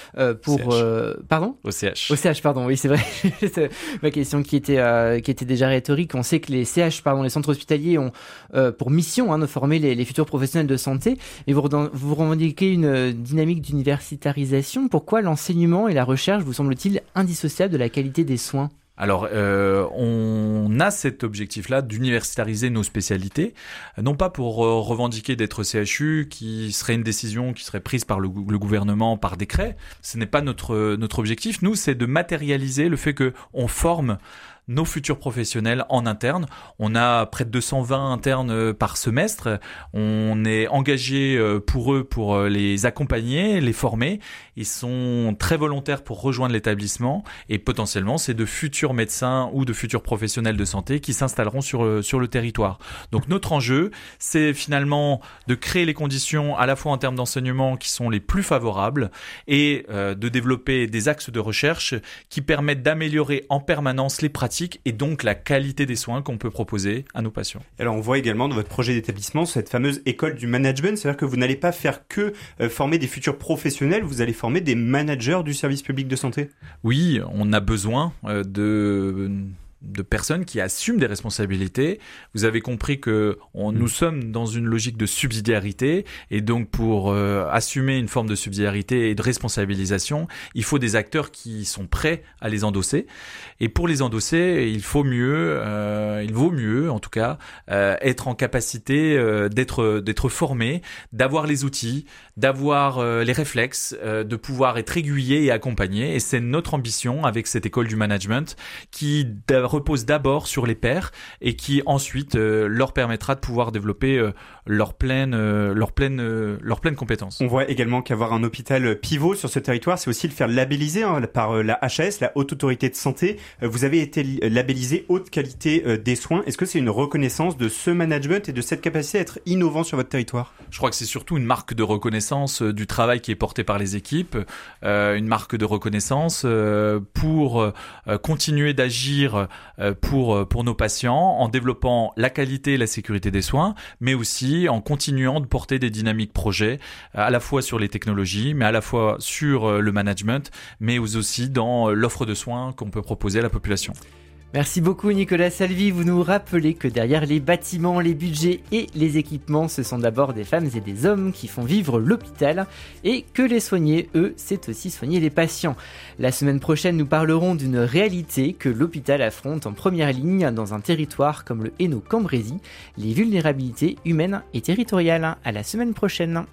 Au CH. Au CH, pardon, oui c'est vrai. C'est ma question qui était déjà rhétorique. On sait que les CH, les centres hospitaliers ont pour mission de former les futurs professionnels de santé. Et vous revendiquez une dynamique d'universitarisation. Pourquoi l'enseignement et la recherche vous semble-t-il indissociables de la qualité des soins ? Alors, on a cet objectif-là d'universitariser nos spécialités, non pas pour revendiquer d'être CHU, qui serait une décision qui serait prise par le gouvernement par décret. Ce n'est pas notre objectif. Nous, c'est de matérialiser le fait qu'on forme nos futurs professionnels en interne. On a près de 220 internes par semestre. On est engagé pour eux, pour les accompagner, les former. Ils sont très volontaires pour rejoindre l'établissement et potentiellement, c'est de futurs médecins ou de futurs professionnels de santé qui s'installeront sur le territoire. Donc notre enjeu, c'est finalement de créer les conditions à la fois en termes d'enseignement qui sont les plus favorables et de développer des axes de recherche qui permettent d'améliorer en permanence les pratiques et donc la qualité des soins qu'on peut proposer à nos patients. Alors on voit également dans votre projet d'établissement cette fameuse école du management, c'est-à-dire que vous n'allez pas faire que former des futurs professionnels, vous allez former des managers du service public de santé. Oui, on a besoin de personnes qui assument des responsabilités. Vous avez compris que nous sommes dans une logique de subsidiarité et donc pour assumer une forme de subsidiarité et de responsabilisation, il faut des acteurs qui sont prêts à les endosser. Et pour les endosser, il vaut mieux en tout cas être en capacité d'être formé, d'avoir les outils, d'avoir les réflexes, de pouvoir être aiguillé et accompagné. Et c'est notre ambition avec cette école du management qui repose d'abord sur les pairs et qui ensuite leur permettra de pouvoir développer leur pleine compétence. On voit également qu'avoir un hôpital pivot sur ce territoire, c'est aussi le faire labelliser par la HAS, la Haute Autorité de Santé. Vous avez été labellisé haute qualité des soins. Est-ce que c'est une reconnaissance de ce management et de cette capacité à être innovant sur votre territoire ? Je crois que c'est surtout une marque de reconnaissance du travail qui est porté par les équipes, une marque de reconnaissance pour continuer d'agir pour nos patients en développant la qualité et la sécurité des soins, mais aussi en continuant de porter des dynamiques projets à la fois sur les technologies, mais à la fois sur le management, mais aussi dans l'offre de soins qu'on peut proposer à la population. Merci beaucoup Nicolas Salvi, vous nous rappelez que derrière les bâtiments, les budgets et les équipements, ce sont d'abord des femmes et des hommes qui font vivre l'hôpital et que les soigner, eux, c'est aussi soigner les patients. La semaine prochaine, nous parlerons d'une réalité que l'hôpital affronte en première ligne dans un territoire comme le Hainaut-Cambrésis, les vulnérabilités humaines et territoriales. À la semaine prochaine.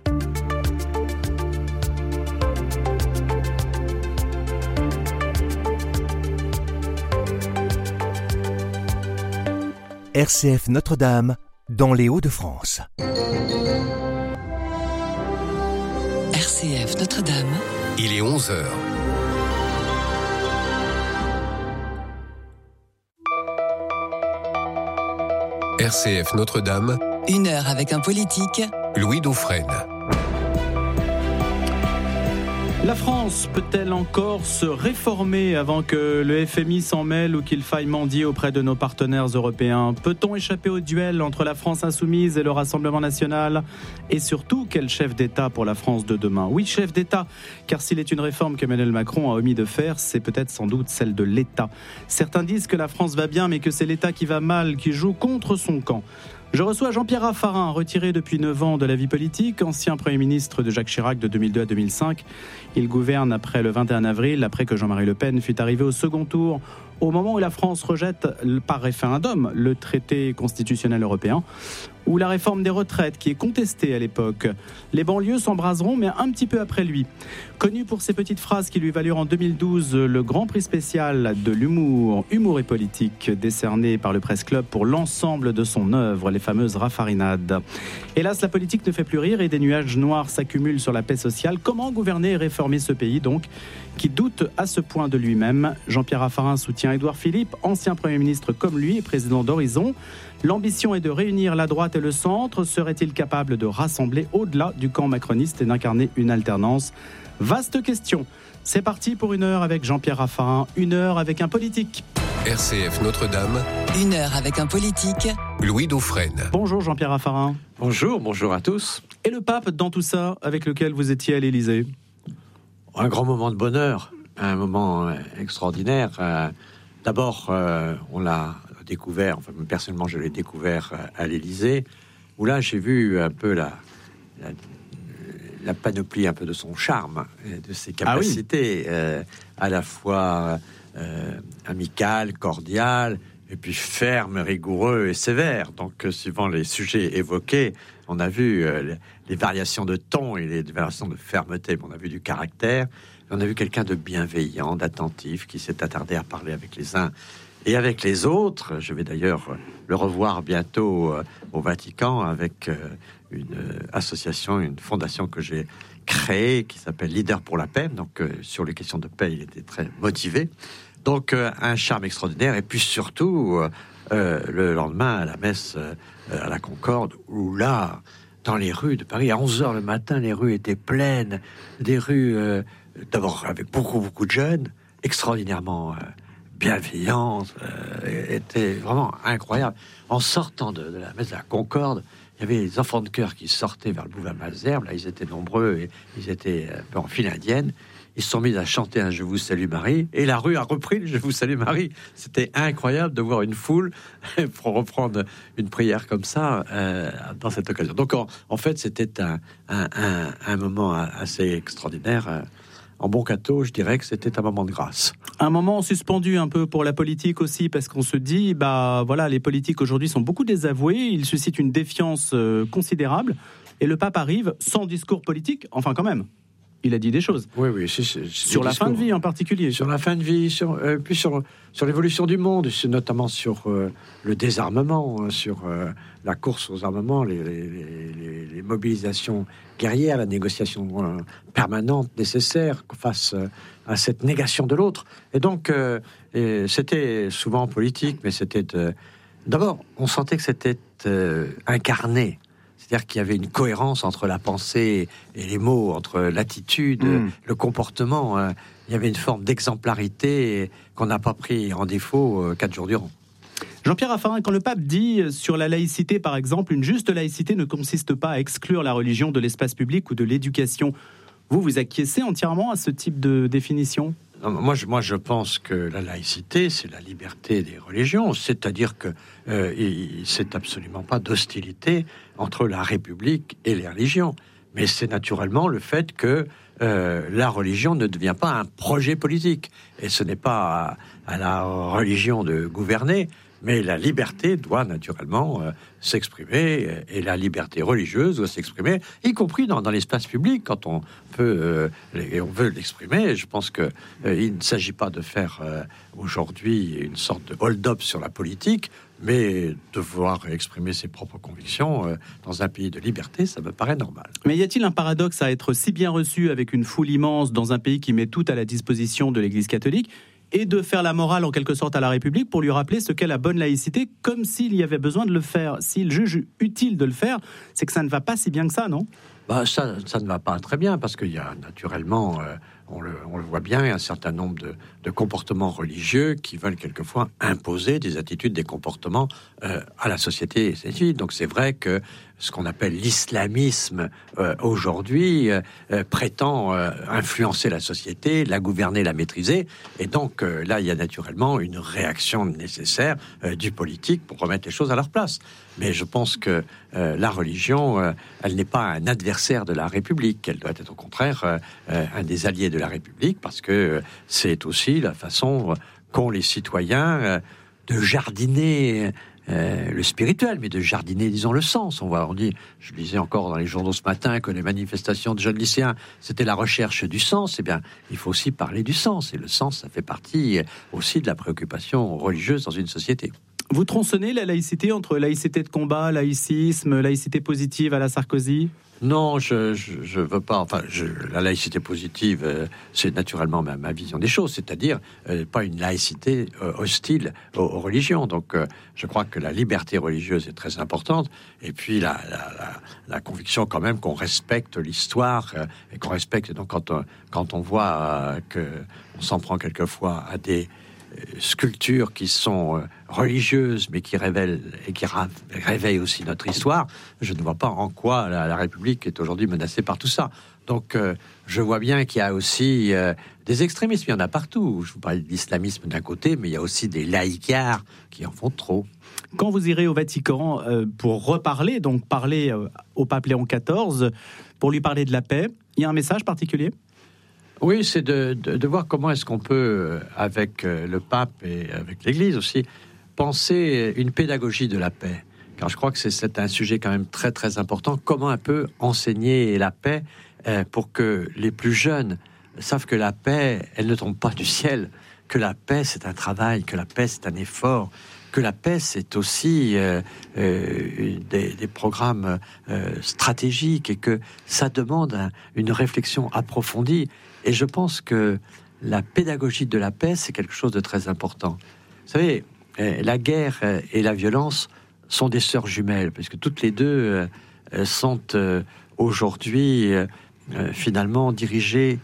RCF Notre-Dame, dans les Hauts-de-France. RCF Notre-Dame. Il est 11h. RCF Notre-Dame. 1 heure avec un politique. Louis Dauphren. La France peut-elle encore se réformer avant que le FMI s'en mêle ou qu'il faille mendier auprès de nos partenaires européens ? Peut-on échapper au duel entre la France insoumise et le Rassemblement national ? Et surtout, quel chef d'État pour la France de demain ? Oui, chef d'État, car s'il est une réforme qu'Emmanuel Macron a omis de faire, c'est peut-être sans doute celle de l'État. Certains disent que la France va bien, mais que c'est l'État qui va mal, qui joue contre son camp. Je reçois Jean-Pierre Raffarin, retiré depuis 9 ans de la vie politique, ancien Premier ministre de Jacques Chirac de 2002 à 2005. Il gouverne après le 21 avril, après que Jean-Marie Le Pen fut arrivé au second tour, au moment où la France rejette par référendum le traité constitutionnel européen, ou la réforme des retraites qui est contestée à l'époque. Les banlieues s'embraseront, mais un petit peu après lui. Connu pour ses petites phrases qui lui valurent en 2012 le Grand Prix spécial de l'humour, Humour et politique, décerné par le Presse Club pour l'ensemble de son œuvre, les fameuses raffarinades. Hélas, la politique ne fait plus rire et des nuages noirs s'accumulent sur la paix sociale. Comment gouverner et réformer ce pays, donc, qui doute à ce point de lui-même ? Jean-Pierre Raffarin soutient Édouard Philippe, ancien Premier ministre comme lui et président d'Horizon. L'ambition est de réunir la droite et le centre. Serait-il capable de rassembler au-delà du camp macroniste et d'incarner une alternance ? Vaste question. C'est parti pour 1 heure avec Jean-Pierre Raffarin, 1 heure avec un politique. RCF Notre-Dame. 1 heure avec un politique. Louis Dauphren. Bonjour Jean-Pierre Raffarin. Bonjour à tous. Et le pape dans tout ça, avec lequel vous étiez à l'Élysée ? Un grand moment de bonheur, un moment extraordinaire. D'abord, on l'a découvert, enfin personnellement je l'ai découvert à l'Élysée, où là j'ai vu un peu la panoplie un peu de son charme, de ses capacités, à la fois amical, cordial, et puis ferme, rigoureux et sévère. Donc suivant les sujets évoqués, on a vu les variations de ton et les variations de fermeté, on a vu du caractère, on a vu quelqu'un de bienveillant, d'attentif, qui s'est attardé à parler avec les uns et avec les autres. Je vais d'ailleurs le revoir bientôt au Vatican avec une association, une fondation que j'ai créée qui s'appelle Leader pour la paix. Donc sur les questions de paix, il était très motivé. Donc un charme extraordinaire. Et puis surtout, le lendemain à la messe à la Concorde, où là, dans les rues de Paris, à 11h le matin, les rues étaient pleines. Des rues, d'abord avec beaucoup de jeunes, extraordinairement bienveillante, était vraiment incroyable. En sortant de la messe de la Concorde, il y avait les enfants de chœur qui sortaient vers le boulevard Malesherbes. Là, ils étaient nombreux et ils étaient un peu en file indienne. Ils se sont mis à chanter un « Je vous salue Marie » et la rue a repris le « Je vous salue Marie ». C'était incroyable de voir une foule pour reprendre une prière comme ça dans cette occasion. Donc, en fait, c'était un moment assez extraordinaire. En bon catho, je dirais que c'était un moment de grâce. Un moment suspendu un peu pour la politique aussi, parce qu'on se dit, voilà, les politiques aujourd'hui sont beaucoup désavoués, ils suscitent une défiance considérable, et le pape arrive sans discours politique, enfin quand même. Il a dit des choses. Oui. Sur la fin de vie en particulier. Sur la fin de vie, puis sur l'évolution du monde, notamment sur le désarmement, sur la course aux armements, les mobilisations guerrières, la négociation permanente nécessaire face à cette négation de l'autre. Et donc, c'était souvent politique, mais c'était... D'abord, on sentait que c'était incarné. C'est-à-dire qu'il y avait une cohérence entre la pensée et les mots, entre l'attitude, le comportement. Il y avait une forme d'exemplarité qu'on n'a pas pris en défaut 4 jours durant. Jean-Pierre Raffarin, quand le pape dit sur la laïcité, par exemple, une juste laïcité ne consiste pas à exclure la religion de l'espace public ou de l'éducation, vous acquiescez entièrement à ce type de définition ? Non, moi, je pense que la laïcité, c'est la liberté des religions, c'est-à-dire que c'est absolument pas d'hostilité entre la République et les religions, mais c'est naturellement le fait que la religion ne devient pas un projet politique, et ce n'est pas à la religion de gouverner, mais la liberté doit naturellement s'exprimer, et la liberté religieuse doit s'exprimer, y compris dans l'espace public, quand on peut et on veut l'exprimer. Je pense que il ne s'agit pas de faire aujourd'hui une sorte de hold-up sur la politique, mais devoir exprimer ses propres convictions dans un pays de liberté, ça me paraît normal. Mais y a-t-il un paradoxe à être si bien reçu avec une foule immense dans un pays qui met tout à la disposition de l'Église catholique, et de faire la morale en quelque sorte à la République pour lui rappeler ce qu'est la bonne laïcité, comme s'il y avait besoin de le faire. S'il juge utile de le faire, c'est que ça ne va pas si bien que ça, non ? Ça ne va pas très bien, parce qu'il y a naturellement, on le voit bien, un certain nombre de comportements religieux qui veulent quelquefois imposer des attitudes, des comportements à la société civile. Donc c'est vrai que ce qu'on appelle l'islamisme aujourd'hui prétend influencer la société, la gouverner, la maîtriser. Et donc là, il y a naturellement une réaction nécessaire du politique pour remettre les choses à leur place. Mais je pense que la religion, elle n'est pas un adversaire de la République. Elle doit être au contraire un des alliés de la République, parce que c'est aussi la façon qu'ont les citoyens de jardiner le spirituel, mais de jardiner, disons, le sens. Je lisais encore dans les journaux ce matin que les manifestations de jeunes lycéens, c'était la recherche du sens. Eh bien, il faut aussi parler du sens. Et le sens, ça fait partie aussi de la préoccupation religieuse dans une société. Vous tronçonnez la laïcité entre laïcité de combat, laïcisme, laïcité positive à la Sarkozy ? Non, je veux pas. La laïcité positive, c'est naturellement ma vision des choses, c'est-à-dire pas une laïcité hostile aux religions. Donc, je crois que la liberté religieuse est très importante. Et puis la conviction quand même qu'on respecte l'histoire et qu'on respecte. Donc, quand on voit que on s'en prend quelquefois à des sculptures qui sont religieuses, mais qui réveillent aussi notre histoire, je ne vois pas en quoi la République est aujourd'hui menacée par tout ça. Donc, je vois bien qu'il y a aussi des extrémismes, il y en a partout. Je vous parlais de l'islamisme d'un côté, mais il y a aussi des laïcards qui en font trop. Quand vous irez au Vatican pour reparler, donc parler au pape Léon XIV, pour lui parler de la paix, il y a un message particulier ? Oui, c'est de voir comment est-ce qu'on peut, avec le pape et avec l'Église aussi, penser une pédagogie de la paix. Car je crois que c'est un sujet quand même très très important. Comment un peu enseigner la paix pour que les plus jeunes savent que la paix, elle ne tombe pas du ciel, que la paix c'est un travail, que la paix c'est un effort, que la paix c'est aussi des programmes stratégiques, et que ça demande une réflexion approfondie. Et je pense que la pédagogie de la paix, c'est quelque chose de très important. Vous savez, la guerre et la violence sont des sœurs jumelles, parce que toutes les deux sont aujourd'hui finalement dirigées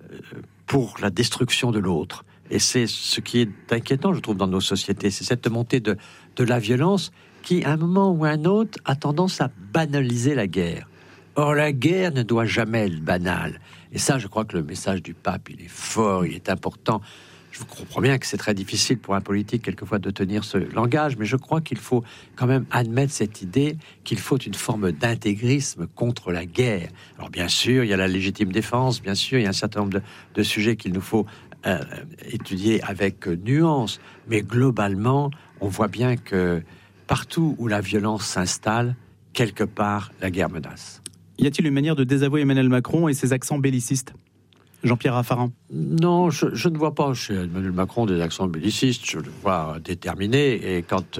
pour la destruction de l'autre. Et c'est ce qui est inquiétant, je trouve, dans nos sociétés. C'est cette montée de la violence qui, à un moment ou à un autre, a tendance à banaliser la guerre. Or, la guerre ne doit jamais être banale. Et ça, je crois que le message du pape, il est fort, il est important. Je comprends bien que c'est très difficile pour un politique, quelquefois, de tenir ce langage, mais je crois qu'il faut quand même admettre cette idée qu'il faut une forme d'intégrisme contre la guerre. Alors, bien sûr, il y a la légitime défense, bien sûr, il y a un certain nombre de sujets qu'il nous faut étudier avec nuance, mais globalement, on voit bien que partout où la violence s'installe, quelque part, la guerre menace. Y a-t-il une manière de désavouer Emmanuel Macron et ses accents bellicistes ? Jean-Pierre Raffarin. Non, je ne vois pas chez Emmanuel Macron des accents bellicistes. Je le vois déterminé. Et quand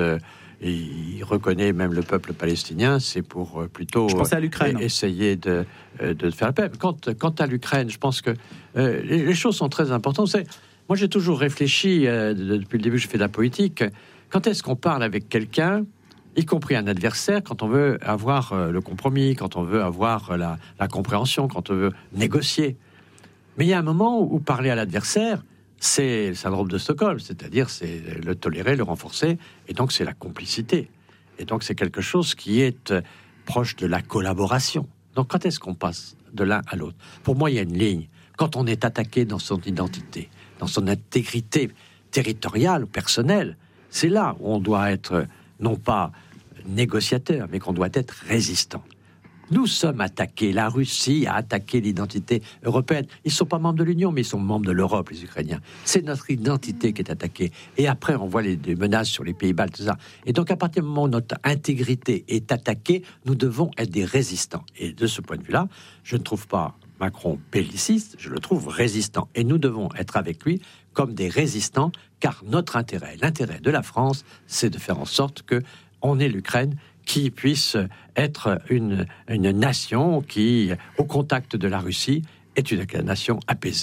il reconnaît même le peuple palestinien, c'est pour plutôt je pensais à l'Ukraine. Essayer de faire la paix. Quant à l'Ukraine, je pense que les choses sont très importantes. Moi, j'ai toujours réfléchi, depuis le début, je fais de la politique. Quand est-ce qu'on parle avec quelqu'un, y compris un adversaire, quand on veut avoir le compromis, quand on veut avoir la compréhension, quand on veut négocier. Mais il y a un moment où parler à l'adversaire, c'est le syndrome de Stockholm, c'est-à-dire c'est le tolérer, le renforcer, et donc c'est la complicité. Et donc c'est quelque chose qui est proche de la collaboration. Donc quand est-ce qu'on passe de l'un à l'autre ? Pour moi, il y a une ligne. Quand on est attaqué dans son identité, dans son intégrité territoriale ou personnelle, c'est là où on doit être non pas négociateur, mais qu'on doit être résistant. Nous sommes attaqués. La Russie a attaqué l'identité européenne. Ils ne sont pas membres de l'Union, mais ils sont membres de l'Europe, les Ukrainiens. C'est notre identité qui est attaquée. Et après, on voit des menaces sur les pays baltes, tout ça. Et donc, à partir du moment où notre intégrité est attaquée, nous devons être des résistants. Et de ce point de vue-là, je ne trouve pas Macron belliciste, je le trouve résistant. Et nous devons être avec lui comme des résistants, car notre intérêt, l'intérêt de la France, c'est de faire en sorte que on ait l'Ukraine qui puisse être une nation qui, au contact de la Russie, est une nation apaisée.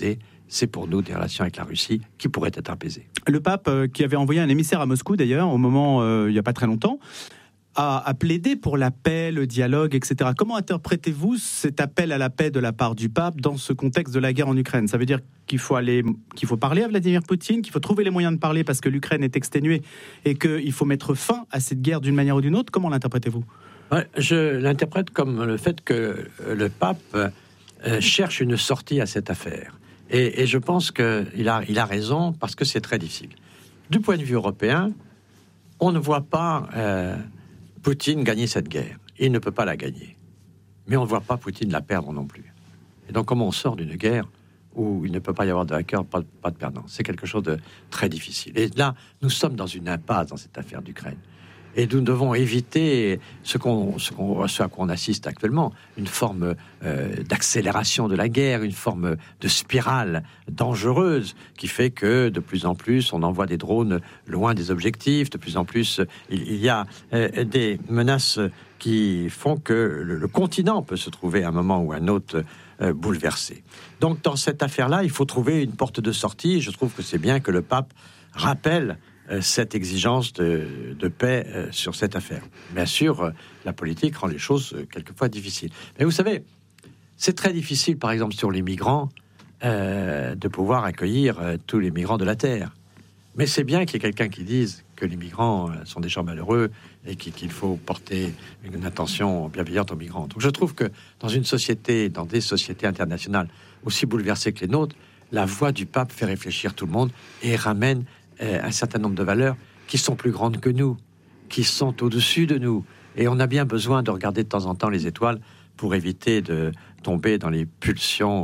c'est pour nous des relations avec la Russie qui pourraient être apaisées. Le pape, qui avait envoyé un émissaire à Moscou d'ailleurs, au moment, il n'y a pas très longtemps, a plaidé pour la paix, le dialogue, etc. Comment interprétez-vous cet appel à la paix de la part du pape dans ce contexte de la guerre en Ukraine ? Ça veut dire qu'il faut parler à Vladimir Poutine, qu'il faut trouver les moyens de parler parce que l'Ukraine est exténuée et qu'il faut mettre fin à cette guerre d'une manière ou d'une autre. Comment l'interprétez-vous ? Je l'interprète comme le fait que le pape cherche une sortie à cette affaire. Et je pense qu'il a raison parce que c'est très difficile. Du point de vue européen, on ne voit pas Poutine gagner cette guerre. Il ne peut pas la gagner. Mais on ne voit pas Poutine la perdre non plus. Et donc comment on sort d'une guerre où il ne peut pas y avoir de vainqueur, pas de perdant ? C'est quelque chose de très difficile. Et là, nous sommes dans une impasse dans cette affaire d'Ukraine. Et nous devons éviter ce à quoi on assiste actuellement, une forme d'accélération de la guerre, une forme de spirale dangereuse qui fait que de plus en plus on envoie des drones loin des objectifs, de plus en plus il y a des menaces qui font que le continent peut se trouver à un moment ou à un autre bouleversé. Donc dans cette affaire-là, il faut trouver une porte de sortie. Et je trouve que c'est bien que le pape rappelle cette exigence de paix sur cette affaire. Bien sûr, la politique rend les choses quelquefois difficiles. Mais vous savez, c'est très difficile, par exemple, sur les migrants, de pouvoir accueillir tous les migrants de la Terre. Mais c'est bien qu'il y ait quelqu'un qui dise que les migrants sont des gens malheureux et qu'il faut porter une attention bienveillante aux migrants. Donc je trouve que dans une société, dans des sociétés internationales aussi bouleversées que les nôtres, la voix du pape fait réfléchir tout le monde et ramène un certain nombre de valeurs qui sont plus grandes que nous, qui sont au-dessus de nous. Et on a bien besoin de regarder de temps en temps les étoiles pour éviter de tomber dans les pulsions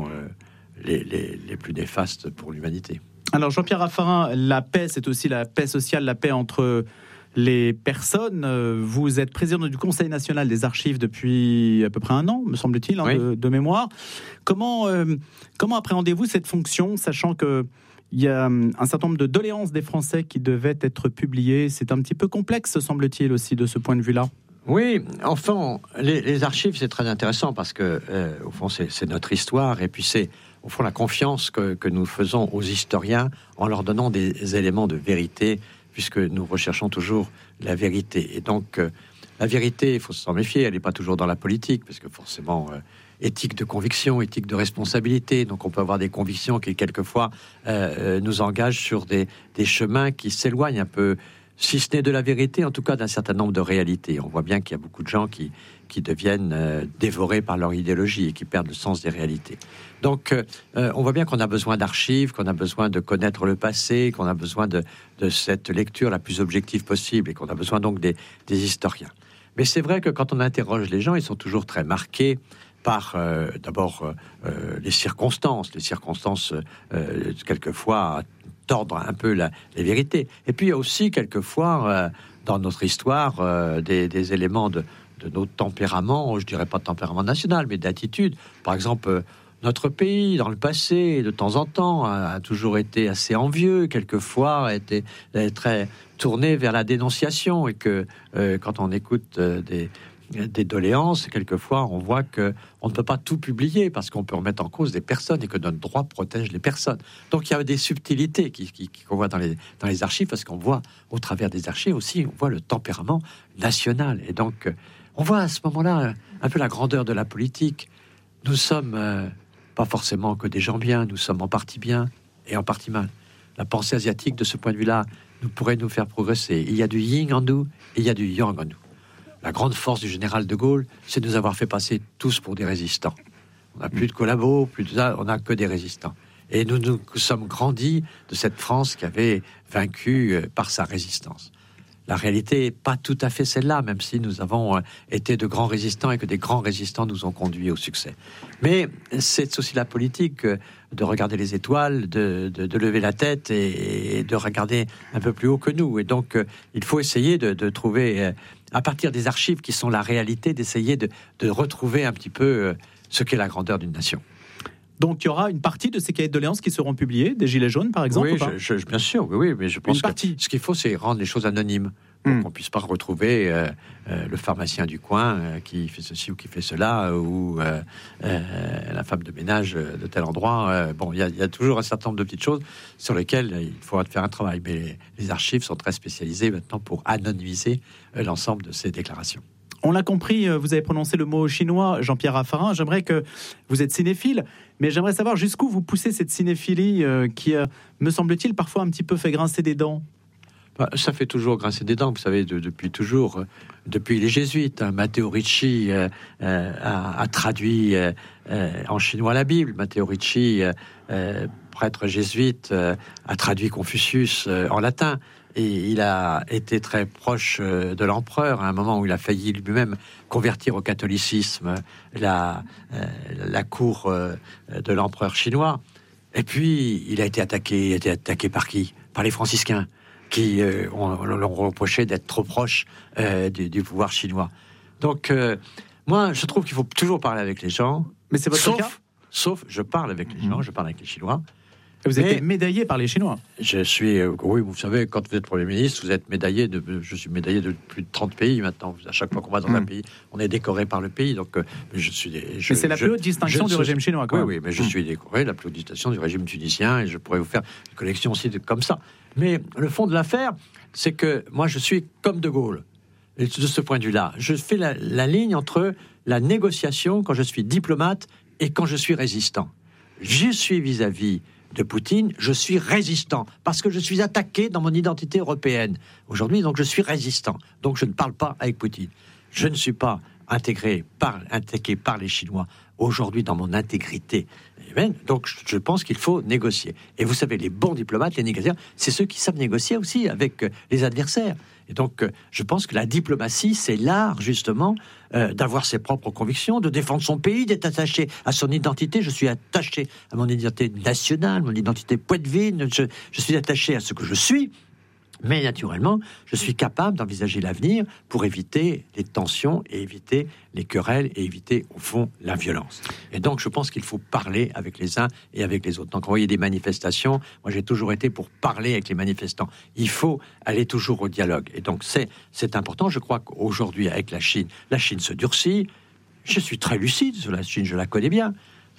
les plus néfastes pour l'humanité. Alors Jean-Pierre Raffarin, la paix, c'est aussi la paix sociale, la paix entre les personnes. Vous êtes président du Conseil national des archives depuis à peu près 1 an, me semble-t-il, oui. de mémoire. Comment appréhendez-vous cette fonction, sachant que il y a un certain nombre de doléances des Français qui devaient être publiées. C'est un petit peu complexe, semble-t-il, aussi, de ce point de vue-là. Oui, enfin, les archives, c'est très intéressant parce que, au fond, c'est notre histoire et puis c'est, au fond, la confiance que nous faisons aux historiens en leur donnant des éléments de vérité, puisque nous recherchons toujours la vérité. Et donc, la vérité, il faut s'en méfier, elle n'est pas toujours dans la politique, parce que forcément... éthique de conviction, éthique de responsabilité. Donc on peut avoir des convictions qui quelquefois nous engagent sur des chemins qui s'éloignent un peu, si ce n'est de la vérité, en tout cas d'un certain nombre de réalités. On voit bien qu'il y a beaucoup de gens qui deviennent dévorés par leur idéologie et qui perdent le sens des réalités. Donc on voit bien qu'on a besoin d'archives, qu'on a besoin de connaître le passé, qu'on a besoin de cette lecture la plus objective possible et qu'on a besoin donc des historiens. Mais c'est vrai que quand on interroge les gens, ils sont toujours très marqués par d'abord les circonstances quelquefois tordre un peu les vérités. Et puis il y a aussi quelquefois dans notre histoire des éléments de notre tempérament, je dirais pas de tempérament national, mais d'attitude. Par exemple, notre pays, dans le passé, de temps en temps, a toujours été assez envieux, quelquefois a été très tourné vers la dénonciation, et que quand on écoute des doléances, quelquefois on voit qu'on ne peut pas tout publier parce qu'on peut remettre en cause des personnes et que notre droit protège les personnes. Donc il y a des subtilités qu'on voit dans les archives, parce qu'on voit au travers des archives aussi, on voit le tempérament national. Et donc on voit à ce moment-là un peu la grandeur de la politique. Nous sommes pas forcément que des gens bien, nous sommes en partie bien et en partie mal. La pensée asiatique, de ce point de vue-là, pourrait nous faire progresser. Il y a du yin en nous et il y a du yang en nous. La grande force du général de Gaulle, c'est de nous avoir fait passer tous pour des résistants. On n'a plus de collabos, on n'a que des résistants. Et nous sommes grandis de cette France qui avait vaincu par sa résistance. La réalité n'est pas tout à fait celle-là, même si nous avons été de grands résistants et que des grands résistants nous ont conduits au succès. Mais c'est aussi la politique de regarder les étoiles, de lever la tête et de regarder un peu plus haut que nous. Et donc, il faut essayer de trouver, à partir des archives qui sont la réalité, d'essayer de retrouver un petit peu ce qu'est la grandeur d'une nation. Donc, il y aura une partie de ces cahiers de doléances qui seront publiés, des Gilets jaunes, par exemple, oui, ou pas bien sûr, oui, mais je pense que ce qu'il faut, c'est rendre les choses anonymes. pour qu'on puisse pas retrouver le pharmacien du coin qui fait ceci ou qui fait cela, ou la femme de ménage de tel endroit. Bon, il y a toujours un certain nombre de petites choses sur lesquelles il faudra faire un travail. Mais les archives sont très spécialisées maintenant pour anonymiser l'ensemble de ces déclarations. On l'a compris, vous avez prononcé le mot chinois, Jean-Pierre Raffarin. J'aimerais que vous êtes cinéphile, mais j'aimerais savoir jusqu'où vous poussez cette cinéphilie qui, me semble-t-il, parfois un petit peu fait grincer des dents. Ça fait toujours grincer des dents, vous savez, depuis toujours. Depuis les jésuites, Matteo Ricci a traduit en chinois la Bible. Matteo Ricci, prêtre jésuite, a traduit Confucius en latin. Et il a été très proche de l'empereur à un moment où il a failli lui-même convertir au catholicisme la cour de l'empereur chinois. Et puis, il a été attaqué par qui ? Par les franciscains, qui l'ont reproché d'être trop proche du pouvoir chinois. Donc, moi, je trouve qu'il faut toujours parler avec les gens. Mais c'est votre cas ? Sauf, je parle avec les gens, je parle avec les Chinois. Vous êtes médaillé par les Chinois. Je suis, oui, vous savez, quand vous êtes Premier ministre, vous êtes médaillé je suis médaillé de plus de 30 pays maintenant. À chaque fois qu'on va dans un pays, on est décoré par le pays. Donc, mais c'est la plus haute distinction du régime chinois, quoi. Oui, mais je suis décoré, la plus haute distinction du régime tunisien, et je pourrais vous faire une collection aussi comme ça. Mais le fond de l'affaire, c'est que moi, je suis comme De Gaulle. Et de ce point de vue-là, je fais la ligne entre la négociation quand je suis diplomate et quand je suis résistant. Je suis vis-à-vis de Poutine, je suis résistant, parce que je suis attaqué dans mon identité européenne. Aujourd'hui, donc, je suis résistant. Donc, je ne parle pas avec Poutine. Je ne suis pas attaqué par les Chinois aujourd'hui dans mon intégrité. Donc, je pense qu'il faut négocier. Et vous savez, les bons diplomates, les négociateurs, c'est ceux qui savent négocier aussi avec les adversaires. Et donc, je pense que la diplomatie, c'est l'art, justement, d'avoir ses propres convictions, de défendre son pays, d'être attaché à son identité. Je suis attaché à mon identité nationale, mon identité poitevine. Je suis attaché à ce que je suis. Mais naturellement, je suis capable d'envisager l'avenir pour éviter les tensions et éviter les querelles et éviter, au fond, la violence. Et donc, je pense qu'il faut parler avec les uns et avec les autres. Donc, quand vous voyez des manifestations, moi, j'ai toujours été pour parler avec les manifestants. Il faut aller toujours au dialogue. Et donc, c'est important. Je crois qu'aujourd'hui, avec la Chine se durcit. Je suis très lucide sur la Chine, je la connais bien.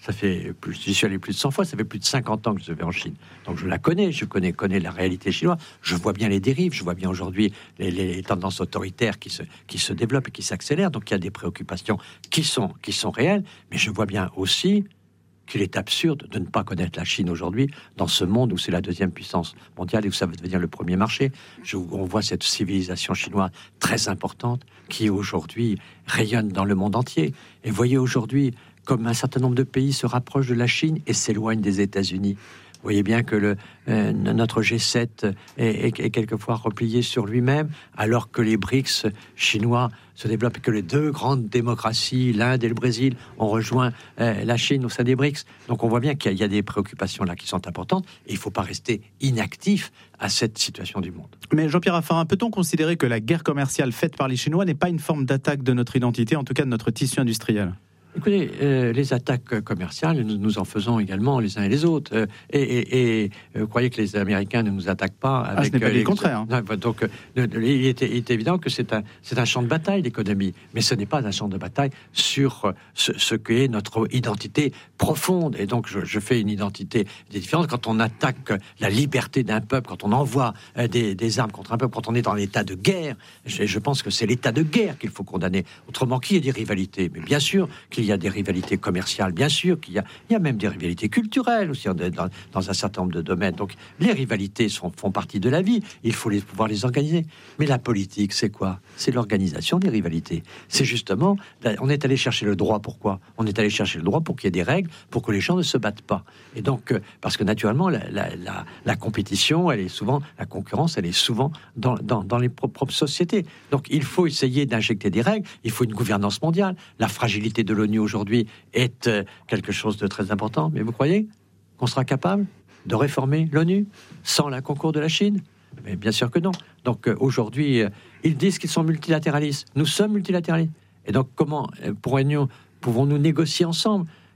J'y suis allé plus de 100 fois, ça fait plus de 50 ans que je vais en Chine. Donc je la connais, je connais la réalité chinoise. Je vois bien les dérives, je vois bien aujourd'hui les tendances autoritaires qui se développent et qui s'accélèrent. Donc il y a des préoccupations qui sont réelles, mais je vois bien aussi qu'il est absurde de ne pas connaître la Chine aujourd'hui dans ce monde où c'est la deuxième puissance mondiale et où ça va devenir le premier marché. On voit cette civilisation chinoise très importante qui aujourd'hui rayonne dans le monde entier. Et voyez aujourd'hui comme un certain nombre de pays se rapprochent de la Chine et s'éloignent des États-Unis. Vous voyez bien que notre G7 est quelquefois replié sur lui-même, alors que les BRICS chinois se développent et que les deux grandes démocraties, l'Inde et le Brésil, ont rejoint la Chine au sein des BRICS. Donc on voit bien qu'il y a des préoccupations là qui sont importantes et il ne faut pas rester inactif à cette situation du monde. Mais Jean-Pierre Raffarin, peut-on considérer que la guerre commerciale faite par les Chinois n'est pas une forme d'attaque de notre identité, en tout cas de notre tissu industriel ? Écoutez, les attaques commerciales, nous en faisons également les uns et les autres. Et vous croyez que les Américains ne nous attaquent pas avec... ce n'est pas le contraire. Donc, il est évident que c'est un champ de bataille, l'économie. Mais ce n'est pas un champ de bataille sur ce qu'est notre identité profonde. Et donc, je fais une identité différente. Quand on attaque la liberté d'un peuple, quand on envoie des armes contre un peuple, quand on est dans l'état de guerre, je pense que c'est l'état de guerre qu'il faut condamner. Autrement, qu'il y ait des rivalités. Mais bien sûr qu'il y a des rivalités commerciales, bien sûr qu'il y a même des rivalités culturelles aussi dans un certain nombre de domaines. Donc les rivalités font partie de la vie, il faut pouvoir les organiser. Mais la politique, c'est quoi ? C'est l'organisation des rivalités. C'est justement, on est allé chercher le droit, pourquoi ? On est allé chercher le droit pour qu'il y ait des règles, pour que les gens ne se battent pas. Et donc, parce que naturellement, la compétition, la concurrence, elle est souvent dans les propres sociétés. Donc il faut essayer d'injecter des règles, il faut une gouvernance mondiale. La fragilité de l'ONU aujourd'hui est quelque chose de très important. Mais vous croyez qu'on sera capable de réformer l'ONU sans la concours de la Chine ? Mais bien sûr que non. Donc aujourd'hui, ils disent qu'ils sont multilatéralistes. Nous sommes multilatéralistes. Et donc comment pouvons-nous négocier ensemble ?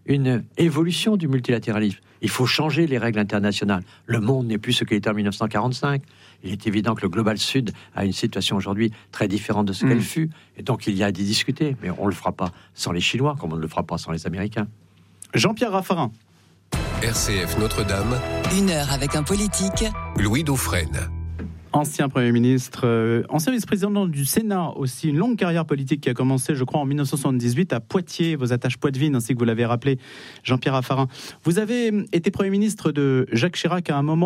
une évolution du multilatéralisme. Il faut changer les règles internationales. Le monde n'est plus ce qu'il était en 1945. Il est évident que le Global Sud a une situation aujourd'hui très différente de ce qu'elle fut. Et donc, il y a à discuter. Mais on ne le fera pas sans les Chinois, comme on ne le fera pas sans les Américains. Jean-Pierre Raffarin. RCF Notre-Dame. 1 heure avec un politique. Louis Dauphren. Ancien Premier ministre, ancien vice-président du Sénat aussi, une longue carrière politique qui a commencé, je crois, en 1978 à Poitiers, vos attaches poitevines, ainsi que vous l'avez rappelé, Jean-Pierre Raffarin. Vous avez été Premier ministre de Jacques Chirac à un moment